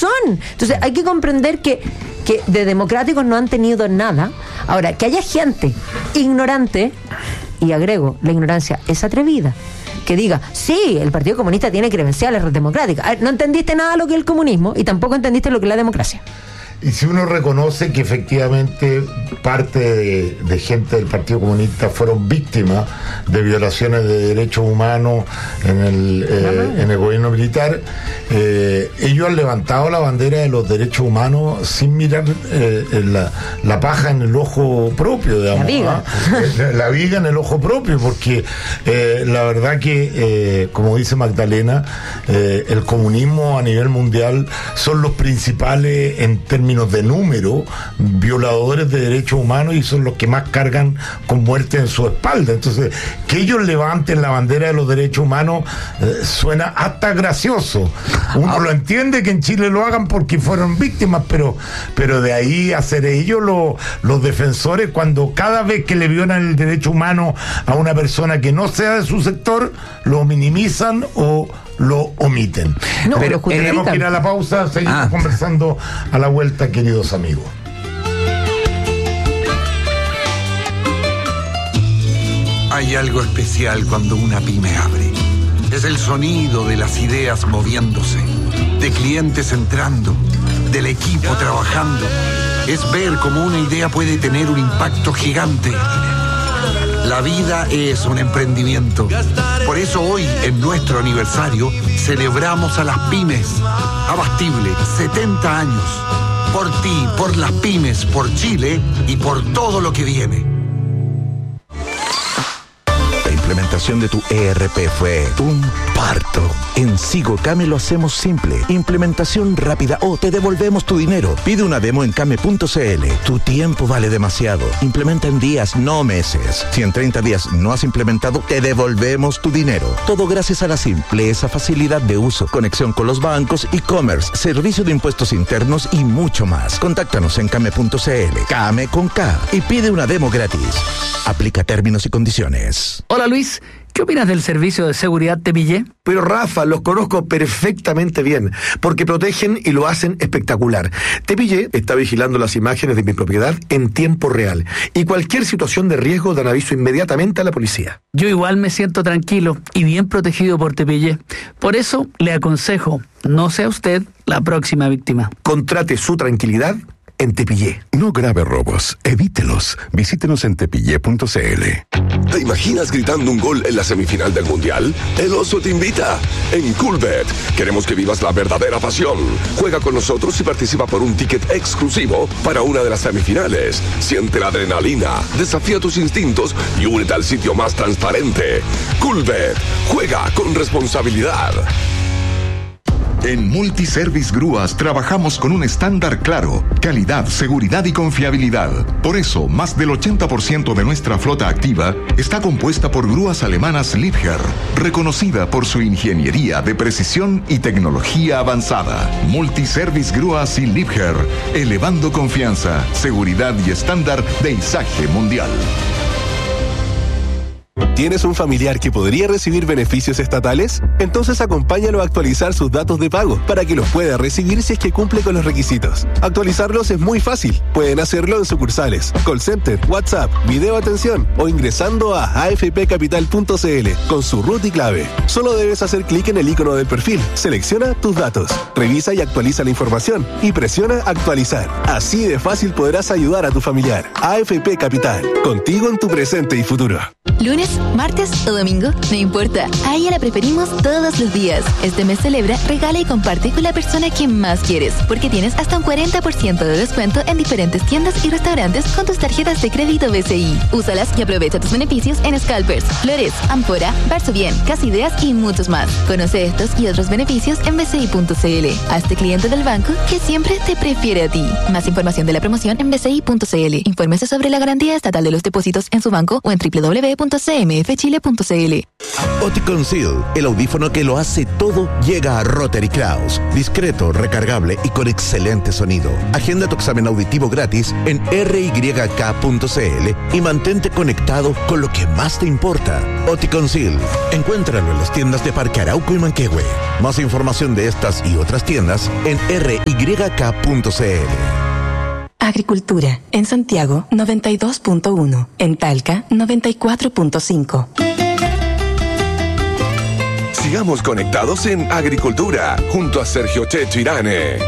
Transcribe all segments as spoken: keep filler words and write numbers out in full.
son. Entonces hay que comprender que, que de democráticos no han tenido nada. Ahora, que haya gente ignorante, y agrego, la ignorancia es atrevida, que diga, sí, el Partido Comunista tiene credenciales democráticas. No entendiste nada de lo que es el comunismo y tampoco entendiste lo que es la democracia. Y si uno reconoce que efectivamente parte de, de gente del Partido Comunista fueron víctimas de violaciones de derechos humanos en el, eh, en el gobierno militar, eh, ellos han levantado la bandera de los derechos humanos sin mirar eh, la, la paja en el ojo propio, digamos. La viga. ¿eh? La viga en el ojo propio, porque eh, la verdad que, eh, como dice Magdalena, eh, el comunismo a nivel mundial son los principales en términos de número, violadores de derechos humanos, y son los que más cargan con muerte en su espalda. Entonces, que ellos levanten la bandera de los derechos humanos eh, suena hasta gracioso. Uno ah. lo entiende que en Chile lo hagan porque fueron víctimas, pero, pero de ahí a ser ellos los, los defensores, cuando cada vez que le violan el derecho humano a una persona que no sea de su sector, lo minimizan o lo omiten. No, pero tenemos que ir a la pausa, seguimos ah. conversando a la vuelta, queridos amigos. Hay algo especial cuando una pyme abre. Es el sonido de las ideas moviéndose, de clientes entrando, del equipo trabajando. Es ver cómo una idea puede tener un impacto gigante. La vida es un emprendimiento. Por eso hoy, en nuestro aniversario, celebramos a las pymes. Abastible, setenta años. Por ti, por las pymes, por Chile y por todo lo que viene. La implementación de tu E R P fue un parto. En Sigocame lo hacemos simple. Implementación rápida o te devolvemos tu dinero. Pide una demo en came punto c l. Tu tiempo vale demasiado. Implementa en días, no meses. Si en treinta días no has implementado, te devolvemos tu dinero. Todo gracias a la simpleza, facilidad de uso, conexión con los bancos, e-commerce, servicio de impuestos internos y mucho más. Contáctanos en came punto c l. Came con K. Y pide una demo gratis. Aplica términos y condiciones. Hola Luis, ¿qué opinas del servicio de seguridad Te Pillé? Pero Rafa, los conozco perfectamente bien, porque protegen y lo hacen espectacular. Te Pillé está vigilando las imágenes de mi propiedad en tiempo real, y cualquier situación de riesgo dan aviso inmediatamente a la policía. Yo igual me siento tranquilo y bien protegido por Te Pillé. Por eso le aconsejo, no sea usted la próxima víctima. Contrate su tranquilidad en Te Pillé. No grave robos, evítelos. Visítenos en tepillé punto c l. ¿Te imaginas gritando un gol en la semifinal del Mundial? El Oso te invita. En Coolbet queremos que vivas la verdadera pasión. Juega con nosotros y participa por un ticket exclusivo para una de las semifinales. Siente la adrenalina, desafía tus instintos y únete al sitio más transparente. Coolbet. Juega con responsabilidad. En Multiservice Grúas trabajamos con un estándar claro, calidad, seguridad y confiabilidad. Por eso, más del ochenta por ciento de nuestra flota activa está compuesta por grúas alemanas Liebherr, reconocida por su ingeniería de precisión y tecnología avanzada. Multiservice Grúas y Liebherr, elevando confianza, seguridad y estándar de izaje mundial. ¿Tienes un familiar que podría recibir beneficios estatales? Entonces acompáñalo a actualizar sus datos de pago para que los pueda recibir si es que cumple con los requisitos. Actualizarlos es muy fácil. Pueden hacerlo en sucursales, call center, WhatsApp, video atención o ingresando a a f p capital punto c l con su root y clave. Solo debes hacer clic en el icono del perfil, selecciona tus datos, revisa y actualiza la información y presiona actualizar. Así de fácil podrás ayudar a tu familiar. A F P Capital, contigo en tu presente y futuro. Lunes, martes o domingo, no importa, a ella la preferimos todos los días. Este mes celebra, regala y comparte con la persona que más quieres, porque tienes hasta un cuarenta por ciento de descuento en diferentes tiendas y restaurantes con tus tarjetas de crédito B C I. Úsalas y aprovecha tus beneficios en Scalpers, Flores, Ampora, Barzo Bien, Casa Ideas y muchos más. Conoce estos y otros beneficios en b c i punto c l. Hazte cliente del banco que siempre te prefiere a ti. Más información de la promoción en b c i punto c l. Infórmese sobre la garantía estatal de los depósitos en su banco o en w w w punto punto c m f chile punto c l. Oticon Seal, el audífono que lo hace todo, llega a Rotary Kraus. Discreto, recargable y con excelente sonido. Agenda tu examen auditivo gratis en r y k punto c l y mantente conectado con lo que más te importa. Oticon Seal. Encuéntralo en las tiendas de Parque Arauco y Manquehue. Más información de estas y otras tiendas en r y k punto c l. Agricultura. En Santiago, noventa y dos punto uno. En Talca, noventa y cuatro punto cinco. Sigamos conectados en Agricultura, junto a Sergio Checho Irane.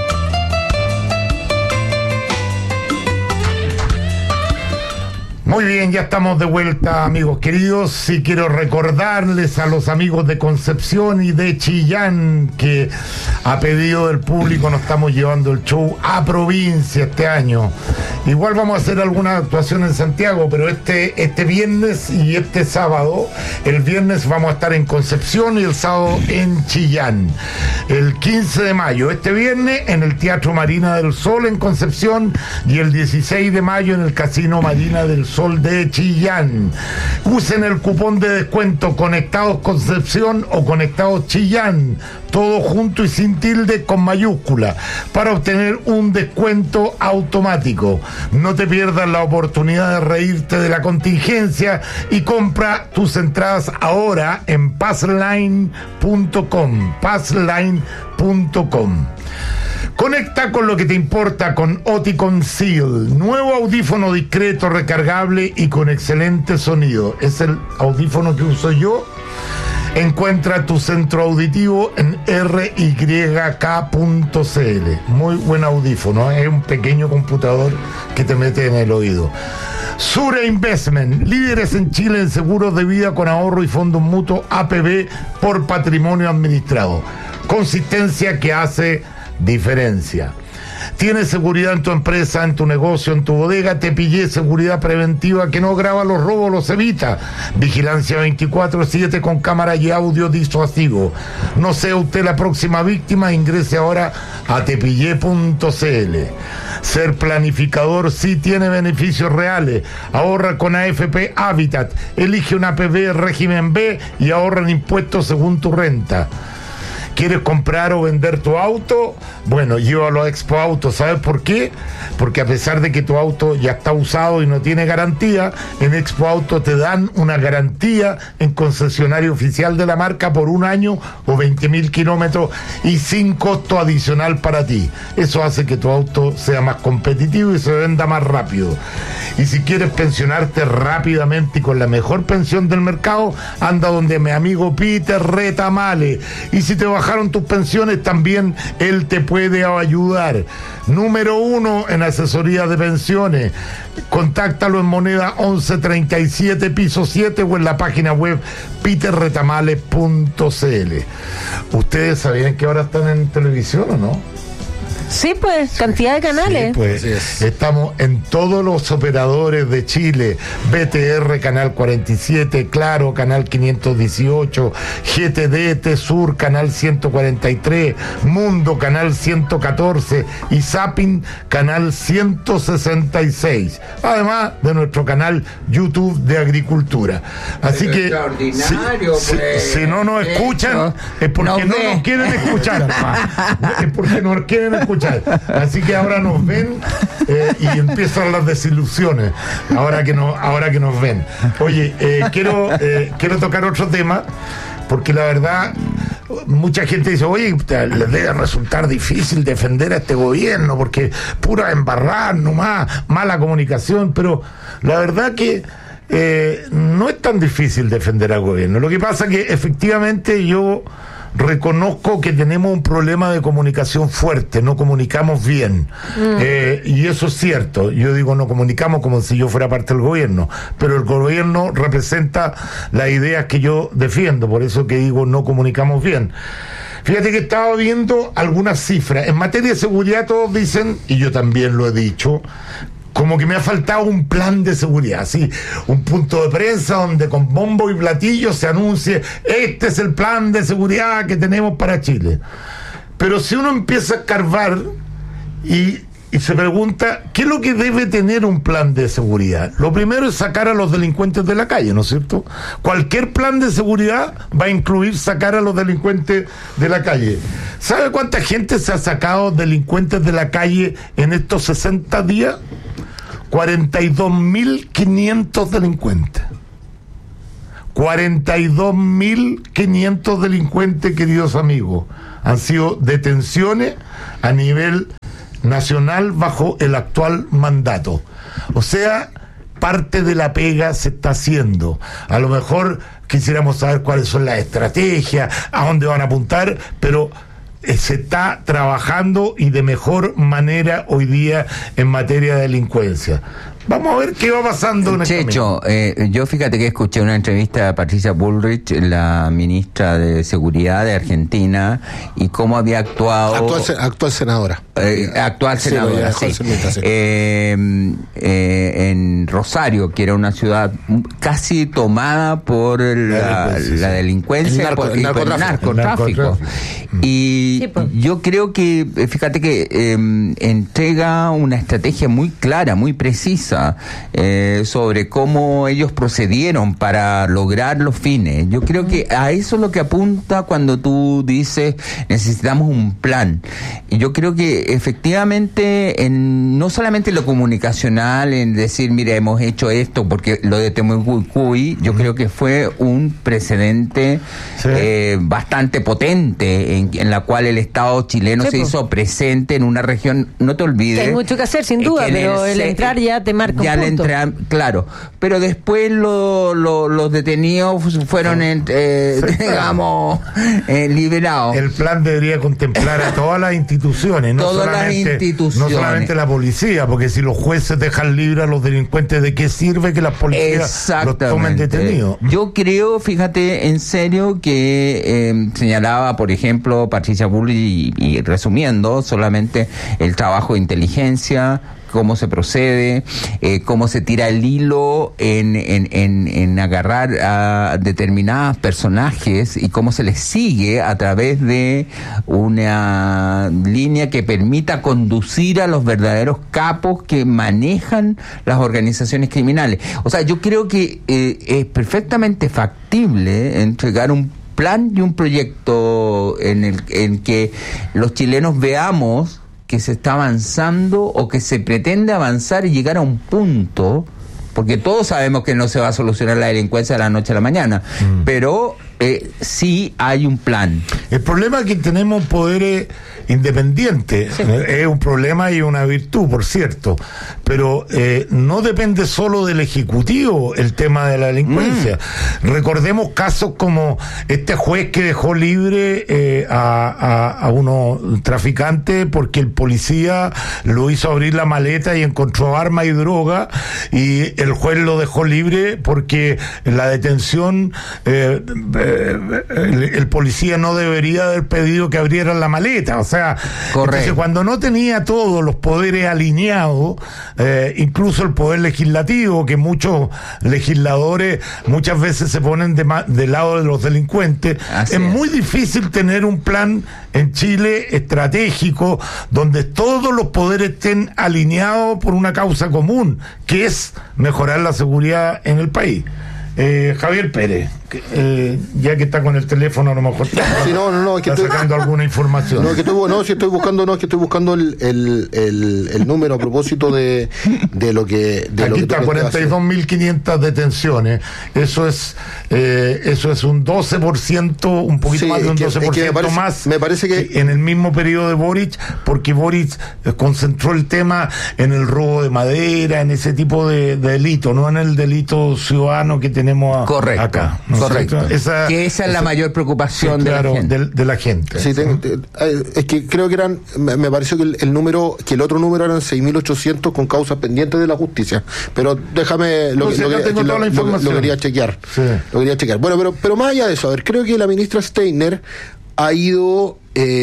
Muy bien, ya estamos de vuelta, amigos queridos, y quiero recordarles a los amigos de Concepción y de Chillán que a pedido del público nos estamos llevando el show a provincia este año. Igual vamos a hacer alguna actuación en Santiago, pero este, este viernes y este sábado, el viernes vamos a estar en Concepción y el sábado en Chillán. El quince de mayo, este viernes en el Teatro Marina del Sol en Concepción y el dieciséis de mayo en el Casino Marina del Sol de Chillán. Usen el cupón de descuento Conectados Concepción o Conectados Chillán, todo junto y sin tilde con mayúscula, para obtener un descuento automático. No te pierdas la oportunidad de reírte de la contingencia y compra tus entradas ahora en passline punto com. passline punto com. Conecta con lo que te importa con Oticon Seal, nuevo audífono discreto, recargable y con excelente sonido. Es el audífono que uso yo. Encuentra tu centro auditivo en r y k punto c l. Muy buen audífono, ¿eh? Es un pequeño computador que te mete en el oído. Sura Investment, líderes en Chile en seguros de vida con ahorro y fondos mutuos A P B por patrimonio administrado. Consistencia que hace diferencia. Tienes seguridad en tu empresa, en tu negocio, en tu bodega. Te pillé seguridad preventiva que no graba los robos, los evita. Vigilancia veinticuatro siete con cámara y audio disuasivo. No sea usted la próxima víctima. Ingrese ahora a tepillé punto c l. Ser planificador sí tiene beneficios reales. Ahorra con A F P Habitat. Elige una A P B régimen B y ahorra en impuestos según tu renta. ¿Quieres comprar o vender tu auto? Bueno, llévalo a Expo Auto. ¿Sabes por qué? Porque a pesar de que tu auto ya está usado y no tiene garantía, en Expo Auto te dan una garantía en concesionario oficial de la marca por un año o veinte mil kilómetros y sin costo adicional para ti. Eso hace que tu auto sea más competitivo y se venda más rápido. Y si quieres pensionarte rápidamente y con la mejor pensión del mercado, anda donde mi amigo Peter Retamale. Y si te bajaron tus pensiones, también él te puede ayudar. Número uno en asesoría de pensiones. Contáctalo en moneda once treinta y siete piso siete o en la página web peter retamale punto c l. ¿Ustedes sabían que ahora están en televisión o no? Sí, pues, cantidad de canales. Sí, pues, estamos en todos los operadores de Chile. B T R, Canal cuarenta y siete, Claro, Canal quinientos dieciocho, G T D, T-Sur, Canal ciento cuarenta y tres, Mundo, Canal ciento catorce y Zapping, Canal ciento sesenta y seis. Además de nuestro canal YouTube de Agricultura. Así Pero que, extraordinario, si, pues, si, si no nos escuchan, es porque nos no ve. nos quieren escuchar. Es porque no nos quieren escuchar. Así que ahora nos ven eh, y empiezan las desilusiones ahora que, no, ahora que nos ven. Oye, eh, quiero, eh, quiero tocar otro tema, porque la verdad mucha gente dice, oye, les debe resultar difícil defender a este gobierno porque pura embarrar nomás, mala comunicación, pero la verdad que eh, no es tan difícil defender al gobierno. Lo que pasa es que efectivamente yo reconozco que tenemos un problema de comunicación fuerte, no comunicamos bien, mm. eh, y eso es cierto. Yo digo no comunicamos como si yo fuera parte del gobierno, pero el gobierno representa las ideas que yo defiendo, por eso que digo no comunicamos bien. Fíjate que estaba viendo algunas cifras en materia de seguridad. Todos dicen, y yo también lo he dicho, como que me ha faltado un plan de seguridad, ¿sí? Un punto de prensa donde con bombo y platillo se anuncie, este es el plan de seguridad que tenemos para Chile. Pero si uno empieza a escarbar y y se pregunta, ¿qué es lo que debe tener un plan de seguridad? Lo primero es sacar a los delincuentes de la calle, ¿no es cierto? Cualquier plan de seguridad va a incluir sacar a los delincuentes de la calle. ¿Sabe cuánta gente se ha sacado delincuentes de la calle en estos sesenta días? cuarenta y dos mil quinientos delincuentes. cuarenta y dos mil quinientos delincuentes, queridos amigos. Han sido detenciones a nivel nacional bajo el actual mandato. O sea, parte de la pega se está haciendo. A lo mejor quisiéramos saber cuáles son las estrategias, a dónde van a apuntar, pero eh, se está trabajando y de mejor manera hoy día en materia de delincuencia. Vamos a ver qué va pasando en este Checho, eh, yo fíjate que escuché una entrevista a Patricia Bullrich, la ministra de Seguridad de Argentina, y cómo había actuado... Actual, actual senadora. Eh, actual senadora, sí. sí. Eh, eh, en Rosario, que era una ciudad casi tomada por la, la, la delincuencia, el narco, por, el y por el narcotráfico. El narcotráfico. Y sí, pues. yo creo que, fíjate que eh, entrega una estrategia muy clara, muy precisa, Eh, sobre cómo ellos procedieron para lograr los fines. Yo creo que a eso es lo que apunta cuando tú dices necesitamos un plan. Y yo creo que efectivamente en, no solamente en lo comunicacional, en decir mira hemos hecho esto, porque lo de Temucuy yo creo que fue un precedente sí. eh, bastante potente en, en la cual el Estado chileno sí, se pues. hizo presente en una región, no te olvides. Que hay mucho que hacer sin duda, pero el, el entrar ya te marca ya un le punto. Entra, claro, pero después lo, lo, los detenidos fueron, en, eh, sí, digamos, eh, liberados. El plan debería contemplar a todas las instituciones, no todas solamente, las instituciones. no solamente la policía, porque si los jueces dejan libre a los delincuentes, ¿de qué sirve que las policías los tomen detenidos? Yo creo, fíjate, en serio, que eh, señalaba, por ejemplo, Patricia Bullrich, y, y resumiendo, solamente el trabajo de inteligencia, cómo se procede, eh, cómo se tira el hilo en, en, en, en agarrar a determinados personajes y cómo se les sigue a través de una línea que permita conducir a los verdaderos capos que manejan las organizaciones criminales. O sea, yo creo que eh, es perfectamente factible entregar un plan y un proyecto en el en que los chilenos veamos que se está avanzando o que se pretende avanzar y llegar a un punto, porque todos sabemos que no se va a solucionar la delincuencia de la noche a la mañana, mm. pero eh, sí hay un plan. El problema es que tenemos poderes independientes, sí. es un problema y una virtud, por cierto, pero eh, no depende solo del Ejecutivo el tema de la delincuencia. Mm. Recordemos casos como este juez que dejó libre eh, a, a, a unos traficantes porque el policía lo hizo abrir la maleta y encontró arma y droga, y el juez lo dejó libre porque la detención eh, eh, el, el policía no debería haber pedido que abrieran la maleta. O sea, entonces cuando no tenía todos los poderes alineados, eh, incluso el poder legislativo, que muchos legisladores muchas veces se ponen de ma- del lado de los delincuentes, Así es, es muy difícil tener un plan en Chile estratégico donde todos los poderes estén alineados por una causa común, que es mejorar la seguridad en el país. Eh, Javier Pérez, que, eh, ya que está con el teléfono, a lo mejor está, sí, no, no, no, es que está estoy sacando alguna información. No, que estoy, no, si estoy buscando, no, es que estoy buscando el, el, el, el número a propósito de, de lo que. De Aquí lo que está, cuarenta y dos mil quinientas detenciones. Eso es eh, eso es un doce por ciento, un poquito sí, más de un que, doce por ciento es que me parece, más. Me parece que, que en el mismo periodo de Boric, porque Boric eh, concentró el tema en el robo de madera, en ese tipo de, de delito, no en el delito ciudadano que tenemos a, Correcto. acá. ¿No? Correcto. Esa, que esa es esa, la mayor preocupación, sí, claro, de, la gente. de, de la gente. Sí, tengo, te, es que creo que eran, me, me pareció que el, el número, que el otro número eran seis mil ochocientos con causas pendientes de la justicia. Pero déjame, lo, no, que, lo, que, lo, lo, lo, lo quería chequear. Sí. Lo quería chequear. Bueno, pero, pero más allá de eso, a ver, creo que la ministra Steiner ha ido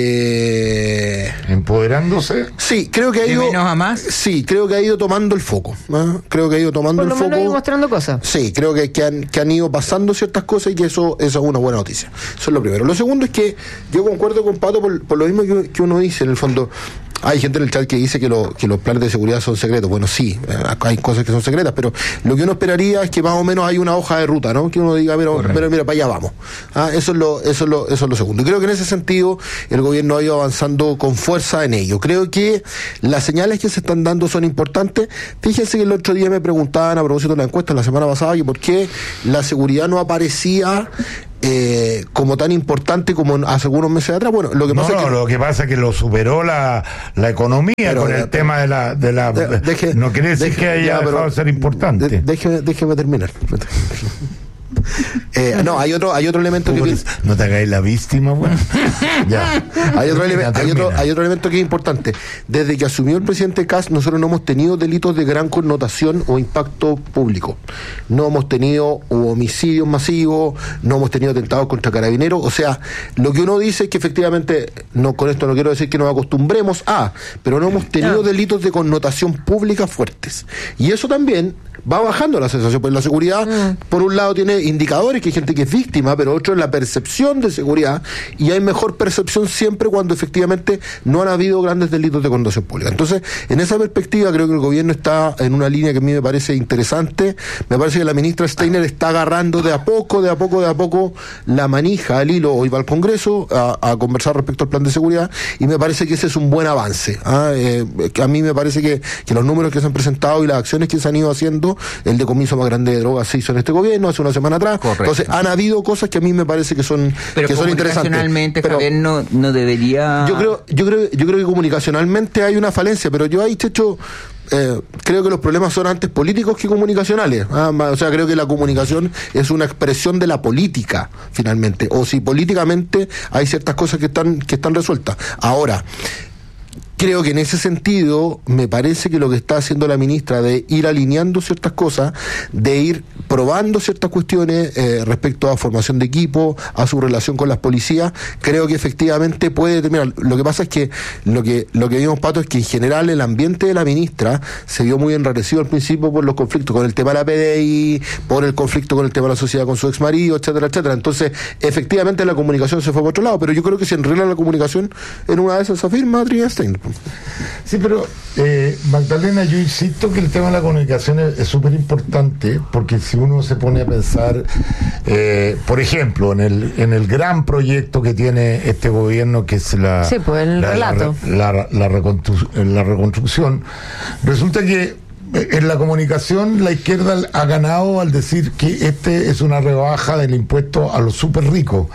eh... empoderándose. Sí, creo que ha ido. ¿De menos a más? Sí, creo que ha ido tomando el foco. ¿eh? Creo que ha ido tomando Por lo el foco. menos ha ido mostrando cosas. Sí, creo que, que, han, que han ido pasando ciertas cosas y que eso, eso es una buena noticia. Eso es lo primero. Lo segundo es que yo concuerdo con Pato por, por lo mismo que, que uno dice, en el fondo. Hay gente en el chat que dice que, lo, que los planes de seguridad son secretos. Bueno, sí, hay cosas que son secretas, pero lo que uno esperaría es que más o menos hay una hoja de ruta, ¿no? Que uno diga, mira, mira, mira, para allá vamos. Ah, eso es lo, eso es lo, eso es lo segundo. Y creo que en ese sentido el gobierno ha ido avanzando con fuerza en ello. Creo que las señales que se están dando son importantes. Fíjense que el otro día me preguntaban a propósito de la encuesta la semana pasada que por qué la seguridad no aparecía Eh, como tan importante como hace algunos meses atrás. Bueno, lo que pasa no, es que no, lo que pasa es que lo superó la, la economía pero, con el pero, tema de la, de la de, deje, no quiere decir deje, que haya ya, dejado de ser importante. De, déjeme, déjeme terminar. Eh, no, hay otro, hay otro elemento que pienso, no te hagáis la víctima, bueno. Ya. Hay otro, ele- hay otro, hay otro elemento que es importante. Desde que asumió el presidente Kast, nosotros no hemos tenido delitos de gran connotación o impacto público. No hemos tenido homicidios masivos, no hemos tenido atentados contra carabineros. O sea, lo que uno dice es que efectivamente, no, con esto no quiero decir que nos acostumbremos a, pero no hemos tenido no. delitos de connotación pública fuertes. Y eso también va bajando la sensación, pues la seguridad, mm. por un lado, tiene indicadores que hay gente que es víctima, pero otro es la percepción de seguridad, y hay mejor percepción siempre cuando efectivamente no han habido grandes delitos de connotación pública. Entonces, en esa perspectiva, creo que el gobierno está en una línea que a mí me parece interesante. Me parece que la ministra Steiner está agarrando de a poco, de a poco, de a poco la manija, el hilo. Hoy va al Congreso a, a conversar respecto al plan de seguridad, y me parece que ese es un buen avance. ¿ah? Eh, que a mí me parece que, que los números que se han presentado y las acciones que se han ido haciendo, el decomiso más grande de drogas se hizo en este gobierno hace una semana atrás. Correcto. Entonces han habido cosas que a mí me parece que son pero que son interesantes. Comunicacionalmente, Javier, no, no debería. Yo creo, yo creo, yo creo que comunicacionalmente hay una falencia, pero yo ahí, Checho, eh, creo que los problemas son antes políticos que comunicacionales. Ah, o sea, creo que la comunicación es una expresión de la política, finalmente. O si políticamente hay ciertas cosas que están, que están resueltas. Ahora, creo que en ese sentido me parece que lo que está haciendo la ministra de ir alineando ciertas cosas, de ir probando ciertas cuestiones eh, respecto a formación de equipo, a su relación con las policías, creo que efectivamente puede determinar. Lo que pasa es que lo que lo que vimos, Pato, es que en general el ambiente de la ministra se vio muy enrarecido al principio por los conflictos con el tema de la P D I, por el conflicto con el tema de la sociedad con su ex marido, etcétera, etcétera. Entonces, efectivamente la comunicación se fue por otro lado, pero yo creo que se enrela la comunicación en una de esas afirma Trinidad Steiner. Sí, pero eh, Magdalena, yo insisto que el tema de la comunicación es súper importante, porque si uno se pone a pensar, eh, por ejemplo, en el en el gran proyecto que tiene este gobierno, que es la, sí, pues el la, relato. la, la, la, reconstru- la reconstrucción, resulta que en la comunicación la izquierda ha ganado al decir que este es una rebaja del impuesto a los súper ricos.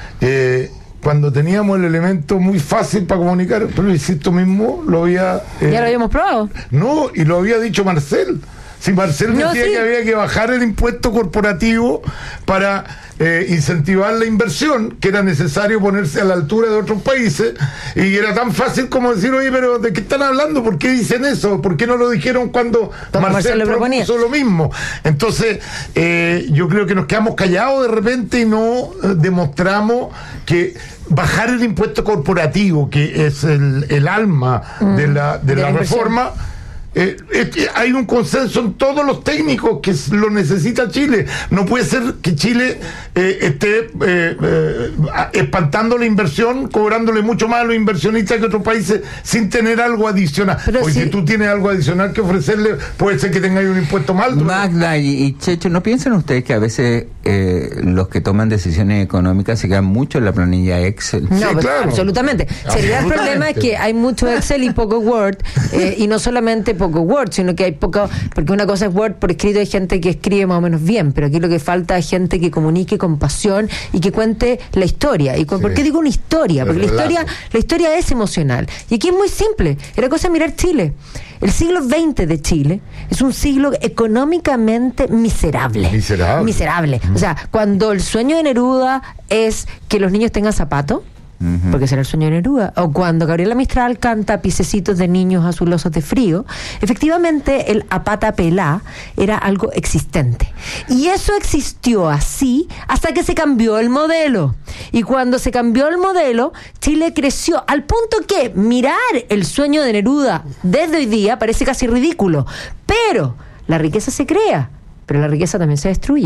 Eh, cuando teníamos el elemento muy fácil para comunicar, pero insisto mismo, lo había... Eh, ya lo habíamos probado. No, y lo había dicho Marcel. Si Marcel no, decía sí. que había que bajar el impuesto corporativo para eh, incentivar la inversión, que era necesario ponerse a la altura de otros países, y era tan fácil como decir, oye, pero ¿de qué están hablando? ¿Por qué dicen eso? ¿Por qué no lo dijeron cuando Marcel, Marcel propuso lo mismo? Entonces, eh, yo creo que nos quedamos callados de repente y no eh, demostramos que bajar el impuesto corporativo, que es el, el alma mm, de la, de, de la, la reforma, Eh, es que hay un consenso en todos los técnicos que lo necesita Chile. No puede ser que Chile eh, esté eh, eh, espantando la inversión, cobrándole mucho más a los inversionistas que otros países sin tener algo adicional. Pero Porque si tú tienes algo adicional que ofrecerle, puede ser que tengáis un impuesto más alto. Magda y, y Checho, ¿no piensan ustedes que a veces eh, los que toman decisiones económicas se quedan mucho en la planilla Excel? No, sí, pues, claro. absolutamente. Sería el problema es que hay mucho Excel y poco Word, eh, y no solamente poco Word, sino que hay poco, porque una cosa es Word por escrito, hay gente que escribe más o menos bien, pero aquí lo que falta es gente que comunique con pasión y que cuente la historia. ¿Y con, sí. por qué digo una historia? Porque la historia, la historia es emocional. Y aquí es muy simple, era cosa de mirar Chile. El siglo veinte de Chile es un siglo económicamente miserable. Miserable. Miserable. Mm. O sea, cuando el sueño de Neruda es que los niños tengan zapatos, Uh-huh. porque será el sueño de Neruda, o cuando Gabriela Mistral canta Piececitos de niños azulosos de frío, efectivamente el a pata pelá era algo existente, y eso existió así hasta que se cambió el modelo, y cuando se cambió el modelo, Chile creció al punto que mirar el sueño de Neruda desde hoy día parece casi ridículo, pero la riqueza se crea, pero la riqueza también se destruye.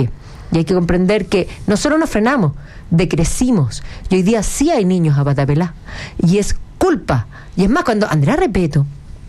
Y hay que comprender que nosotros nos frenamos, decrecimos. Y hoy día sí hay niños a pata pelá. Y es culpa. Y es más, cuando Andrea Repeto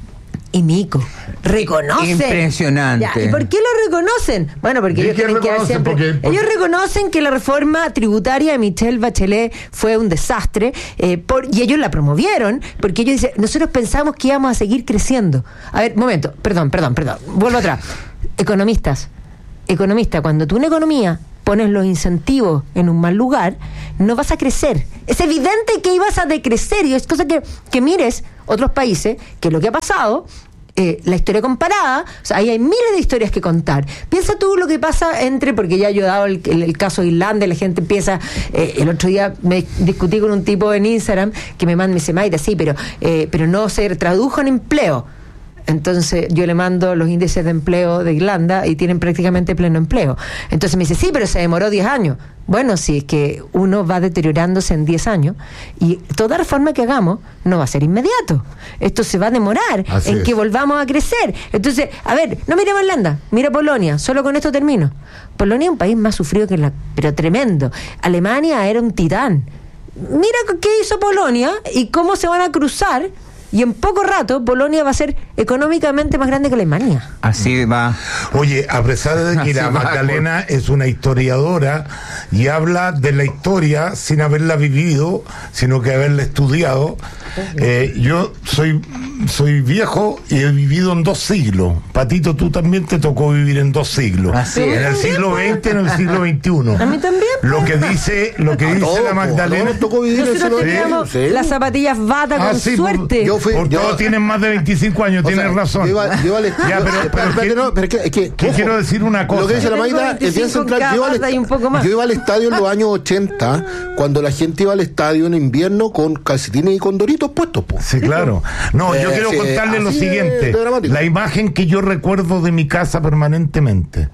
y Mico reconocen. Impresionante. Ya, ¿y por qué lo reconocen? Bueno, porque ellos tienen que ver siempre. Porque, porque... Ellos reconocen que la reforma tributaria de Michelle Bachelet fue un desastre, eh, por, y ellos la promovieron, porque ellos dicen, nosotros pensamos que íbamos a seguir creciendo. A ver, momento, perdón, perdón, perdón, vuelvo atrás. Economistas, economista, cuando tú en economía pones los incentivos en un mal lugar, no vas a crecer. Es evidente que ibas a decrecer, y es cosa que, que mires otros países, que lo que ha pasado, eh, la historia comparada, o sea, ahí hay miles de historias que contar. Piensa tú lo que pasa entre, porque ya yo he dado el, el, el caso de Irlanda, la gente empieza, eh, el otro día me discutí con un tipo en Instagram que me manda, me dice, Mayra, sí, pero, eh, pero no se tradujo en empleo. Entonces yo le mando los índices de empleo de Irlanda y tienen prácticamente pleno empleo. Entonces me dice, sí, pero se demoró diez años. Bueno, sí, es que uno va deteriorándose en diez años y toda reforma que hagamos no va a ser inmediato. Esto se va a demorar Así en es. que volvamos a crecer. Entonces, a ver, no miremos Irlanda, mira Polonia, solo con esto termino. Polonia es un país más sufrido que la... pero tremendo. Alemania era un titán. Mira qué hizo Polonia y cómo se van a cruzar. Y en poco rato Polonia va a ser económicamente más grande que Alemania. Así va. Oye, a pesar de que la Magdalena es una historiadora y habla de la historia sin haberla vivido, sino que haberla estudiado, eh, yo soy soy viejo y he vivido en dos siglos. Patito, tú también te tocó vivir en dos siglos. Así en el siglo veinte, en el siglo veintiuno. A mí también. Lo que dice, lo que dice todo, la Magdalena. Nos tocó vivir Nosotros en el teníamos sí, sí. las zapatillas bata ah, con sí, suerte. Por, yo fui, por yo, todos tienen más de veinticinco años, tienes sea, razón. Yo iba, yo iba al ya, pero, pero, pero, pero, no, pero es que, es que que quiero decir una cosa. Lo que dice la Maida, el bien central, yo iba, al, un poco más. yo iba al estadio en los años ochenta, cuando la gente iba al estadio en invierno con calcetines y con doritos puestos. Po. Sí, claro. No, yo eh, quiero sí, contarles lo siguiente. La imagen que yo recuerdo de mi casa permanentemente.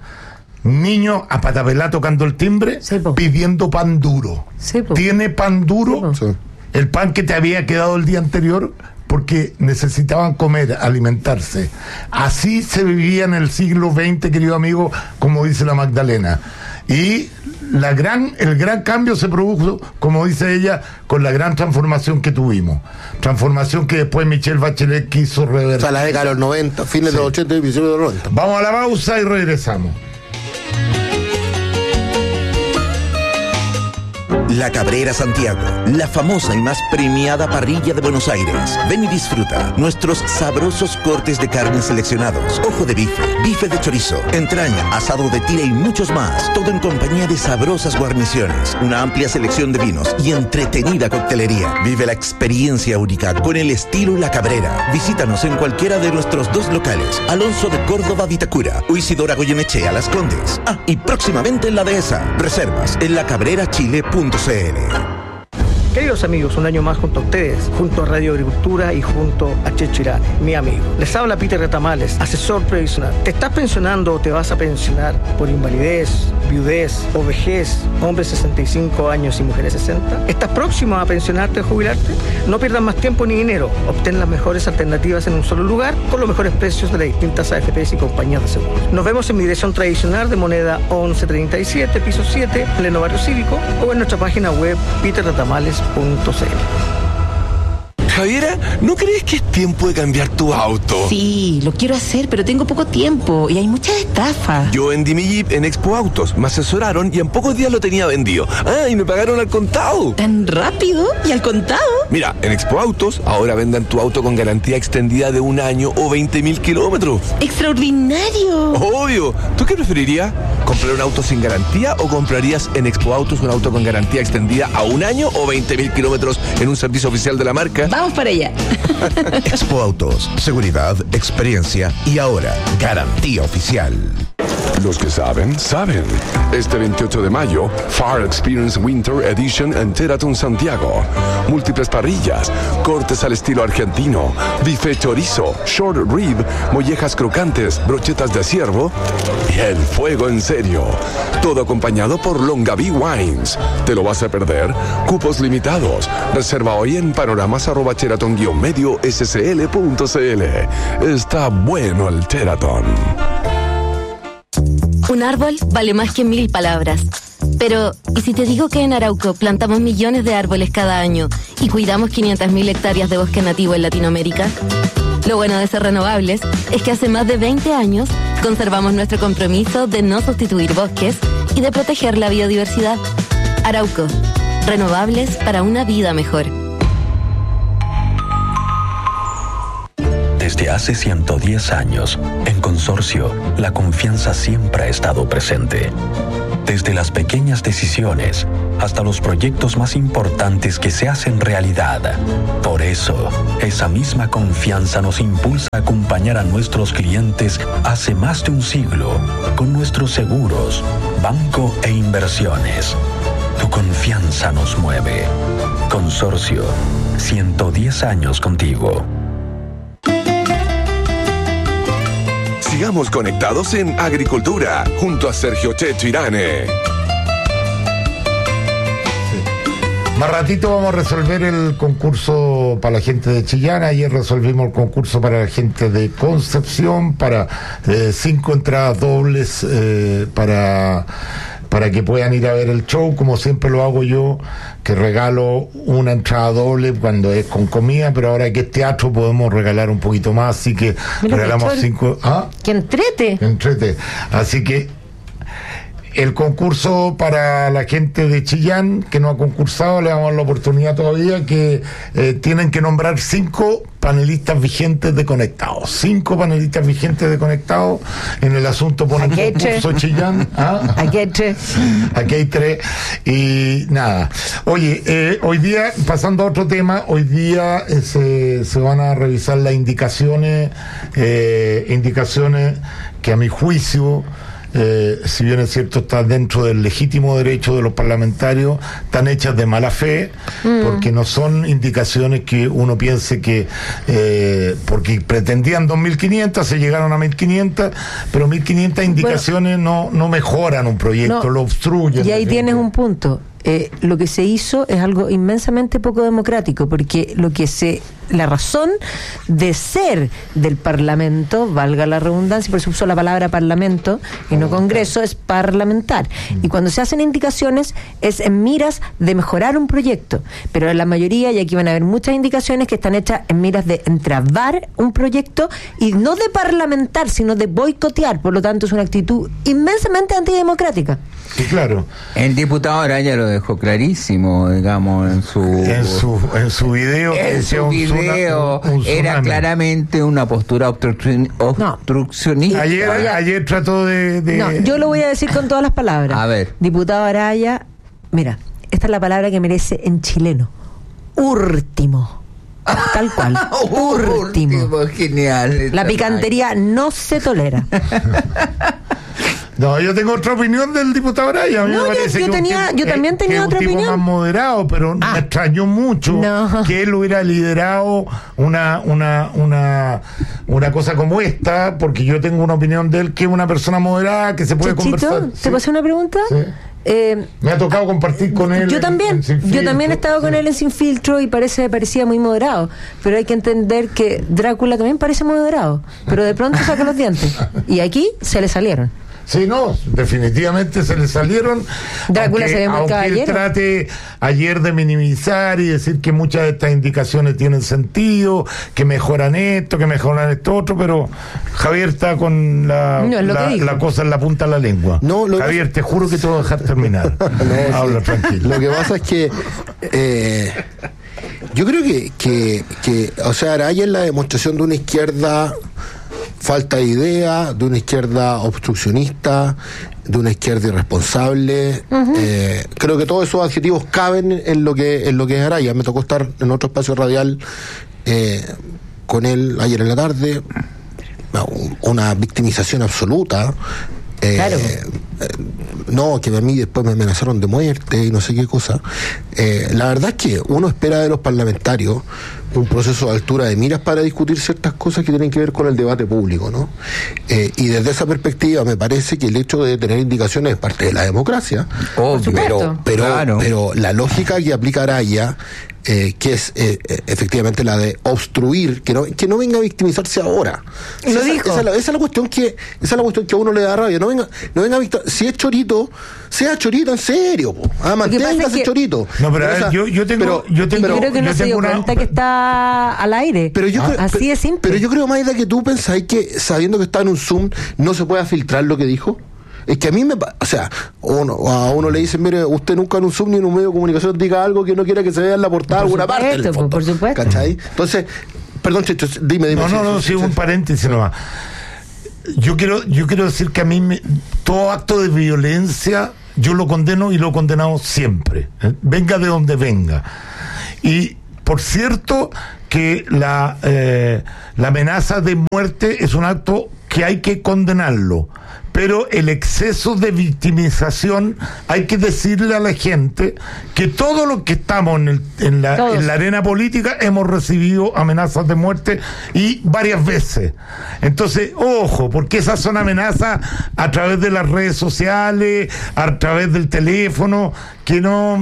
Niño a patapelá tocando el timbre, sí, pidiendo pan duro. Sí, ¿Tiene pan duro? Sí. El pan que te había quedado el día anterior, porque necesitaban comer, alimentarse. Así se vivía en el siglo veinte, querido amigo, como dice la Magdalena. Y la gran, el gran cambio se produjo, como dice ella, con la gran transformación que tuvimos. Transformación que después Michelle Bachelet quiso revertir. O sea, la década de los noventa, fines sí. de los ochenta y principios de los noventa. Vamos a la pausa y regresamos. La Cabrera Santiago, la famosa y más premiada parrilla de Buenos Aires. Ven y disfruta nuestros sabrosos cortes de carne seleccionados, ojo de bife, bife de chorizo, entraña, asado de tira y muchos más. Todo en compañía de sabrosas guarniciones, una amplia selección de vinos y entretenida coctelería. Vive la experiencia única con el estilo La Cabrera. Visítanos en cualquiera de nuestros dos locales, Alonso de Córdoba, Vitacura, o Isidora Goyenechea, Las Condes. Ah, y próximamente en La Dehesa. Reservas en la cabrera chile punto c l. Queridos amigos, un año más junto a ustedes, junto a Radio Agricultura y junto a Checho Irán, mi amigo. Les habla Peter Retamales, asesor previsional. ¿Te estás pensionando o te vas a pensionar por invalidez, viudez o vejez, hombres sesenta y cinco años y mujeres sesenta? ¿Estás próximo a pensionarte o jubilarte? No pierdas más tiempo ni dinero. Obtén las mejores alternativas en un solo lugar con los mejores precios de las distintas A F Pes y compañías de seguros. Nos vemos en mi dirección tradicional de moneda once treinta y siete, piso siete, pleno barrio cívico, o en nuestra página web peter retamales punto c l. Javiera, ¿no crees que es tiempo de cambiar tu auto? Sí, lo quiero hacer, pero tengo poco tiempo y hay muchas estafas. Yo vendí mi Jeep en Expo Autos, me asesoraron y en pocos días lo tenía vendido. Ah, y me pagaron al contado. ¿Tan rápido? ¿Y al contado? Mira, en Expo Autos ahora vendan tu auto con garantía extendida de un año o veinte mil kilómetros. ¡Extraordinario! Obvio. ¿Tú qué preferirías? ¿Comprar un auto sin garantía o comprarías en Expo Autos un auto con garantía extendida a un año o veinte mil kilómetros en un servicio oficial de la marca? Vamos para allá. Expo Autos, seguridad, experiencia y ahora garantía oficial. Los que saben, saben. Este veintiocho de mayo, Far Experience Winter Edition en Teraton Santiago. Múltiples parrillas, cortes al estilo argentino, bife chorizo, short rib, mollejas crocantes, brochetas de ciervo y el fuego en serio. Todo acompañado por Longaví Wines. ¿Te lo vas a perder? Cupos limitados. Reserva hoy en panoramas arroba teraton guion medio scl punto cl. Está bueno el Teraton. Un árbol vale más que mil palabras. Pero, ¿y si te digo que en Arauco plantamos millones de árboles cada año y cuidamos quinientas mil hectáreas de bosque nativo en Latinoamérica? Lo bueno de ser renovables es que hace más de veinte años conservamos nuestro compromiso de no sustituir bosques y de proteger la biodiversidad. Arauco, renovables para una vida mejor. Desde hace ciento diez años, en Consorcio, la confianza siempre ha estado presente. Desde las pequeñas decisiones hasta los proyectos más importantes que se hacen realidad. Por eso, esa misma confianza nos impulsa a acompañar a nuestros clientes hace más de un siglo con nuestros seguros, banco e inversiones. Tu confianza nos mueve. Consorcio, ciento diez años contigo. Sigamos conectados en Agricultura, junto a Sergio Checho Irane. Más ratito vamos a resolver el concurso para la gente de Chillán. Ayer resolvimos el concurso para la gente de Concepción, para eh, cinco entradas dobles eh, para... para que puedan ir a ver el show, como siempre lo hago yo, que regalo una entrada doble cuando es con comida, pero ahora que es teatro podemos regalar un poquito más, así que Mira, regalamos que cinco... ¿Ah? ¡Que entrete! Que entrete. Así que el concurso para la gente de Chillán que no ha concursado, le damos la oportunidad todavía, que eh, tienen que nombrar cinco panelistas vigentes de Conectados. Cinco panelistas vigentes de Conectados. En el asunto ponen concurso Chillán. ¿Ah? Aquí hay tres. Aquí hay tres. Y nada. Oye, eh, hoy día, pasando a otro tema, hoy día eh, se, se van a revisar las indicaciones, eh, indicaciones que a mi juicio, Eh, si bien es cierto está dentro del legítimo derecho de los parlamentarios, están hechas de mala fe, mm. porque no son indicaciones que uno piense que eh, porque pretendían dos mil quinientas, se llegaron a mil quinientas, pero mil quinientas indicaciones bueno, no, no mejoran un proyecto, no, lo obstruyen. Y ahí tienes un punto. Eh, lo que se hizo es algo inmensamente poco democrático, porque lo que se la razón de ser del Parlamento, valga la redundancia, por eso uso la palabra Parlamento y no Congreso, es parlamentar. Y cuando se hacen indicaciones es en miras de mejorar un proyecto, pero la mayoría, y aquí van a haber muchas indicaciones que están hechas en miras de entrabar un proyecto y no de parlamentar, sino de boicotear. Por lo tanto, es una actitud inmensamente antidemocrática. Sí, claro. El diputado Araya lo dejó clarísimo, digamos, en su en su en su video. En su video un, un era claramente una postura obstruccion, obstruccionista. No. Ayer, ayer trató de, de... No, yo lo voy a decir con todas las palabras. A ver. Diputado Araya, mira, esta es la palabra que merece en chileno. Último. Tal cual. Último. Genial. La picantería no se tolera. No, yo tengo otra opinión del diputado Araya. No, yo, yo, tenía, yo también tenía otra opinión. Es un tipo más moderado, pero ah. me extrañó mucho no. que él hubiera liderado una, una, una, una cosa como esta, porque yo tengo una opinión de él que es una persona moderada, que se puede Chachito, conversar. ¿te ¿Sí? puedo hacer una pregunta? Sí. Eh, me ha tocado compartir con él. Yo también, en, en yo también he estado sí. con él en Sin Filtro y parece parecía muy moderado, pero hay que entender que Drácula también parece moderado, pero de pronto saca los dientes y aquí se le salieron. Sí, no, definitivamente se le salieron. Drácula aunque, se ve muy aunque caballero. Él trate ayer de minimizar y decir que muchas de estas indicaciones tienen sentido, que mejoran esto, que mejoran esto otro, pero Javier está con la, no, la, la cosa en la punta de la lengua. No, lo Javier, que... te juro que te voy a dejar terminar. no, Habla sí. tranquilo. Lo que pasa es que eh, yo creo que, que, que, o sea, Araya es la demostración de una izquierda falta de idea, de una izquierda obstruccionista, de una izquierda irresponsable. Uh-huh. Eh, creo que todos esos adjetivos caben en lo que en lo que es Araya. Me tocó estar en otro espacio radial eh, con él ayer en la tarde. Una victimización absoluta. Eh, claro. eh, no, que a mí después me amenazaron de muerte y no sé qué cosa. Eh, la verdad es que uno espera de los parlamentarios un proceso de altura de miras para discutir ciertas cosas que tienen que ver con el debate público, ¿no? Eh, y desde esa perspectiva me parece que el hecho de tener indicaciones es parte de la democracia. Obvio. Pero, pero, claro. pero la lógica que aplica Araya eh, que es eh, efectivamente la de obstruir, que no, que no venga a victimizarse ahora. Lo esa, dijo. Esa, esa, esa es la cuestión que, esa es la cuestión que a uno le da rabia. No venga, no venga a victim- si es chorito, sea chorito en serio, po. Ah, manténgase que, chorito. No, pero, pero a ver, yo, yo tengo, pero, yo tengo, yo creo que no yo se dio una... cuenta que está al aire. Pero yo ah, creo, así pero, de simple. Pero yo creo, Maida, que tú pensáis que sabiendo que está en un Zoom no se pueda filtrar lo que dijo. Es que a mí me... O sea, uno, a uno le dicen, mire, usted nunca en un Zoom ni en un medio de comunicación diga algo que no quiera que se vea en la portada de alguna parte. En el fondo, por supuesto. ¿Cachai? Entonces, perdón, Checho, dime, dime. No, no, no, sí, un paréntesis nomás. Yo quiero, yo quiero decir que a mí me, todo acto de violencia yo lo condeno y lo he condenado siempre, ¿eh? Venga de donde venga. Y por cierto que la, eh, la amenaza de muerte es un acto que hay que condenarlo, pero el exceso de victimización hay que decirle a la gente que todos los que estamos en, el, en, la, en la arena política hemos recibido amenazas de muerte y varias veces. Entonces, ojo, porque esas son amenazas a través de las redes sociales, a través del teléfono, que no...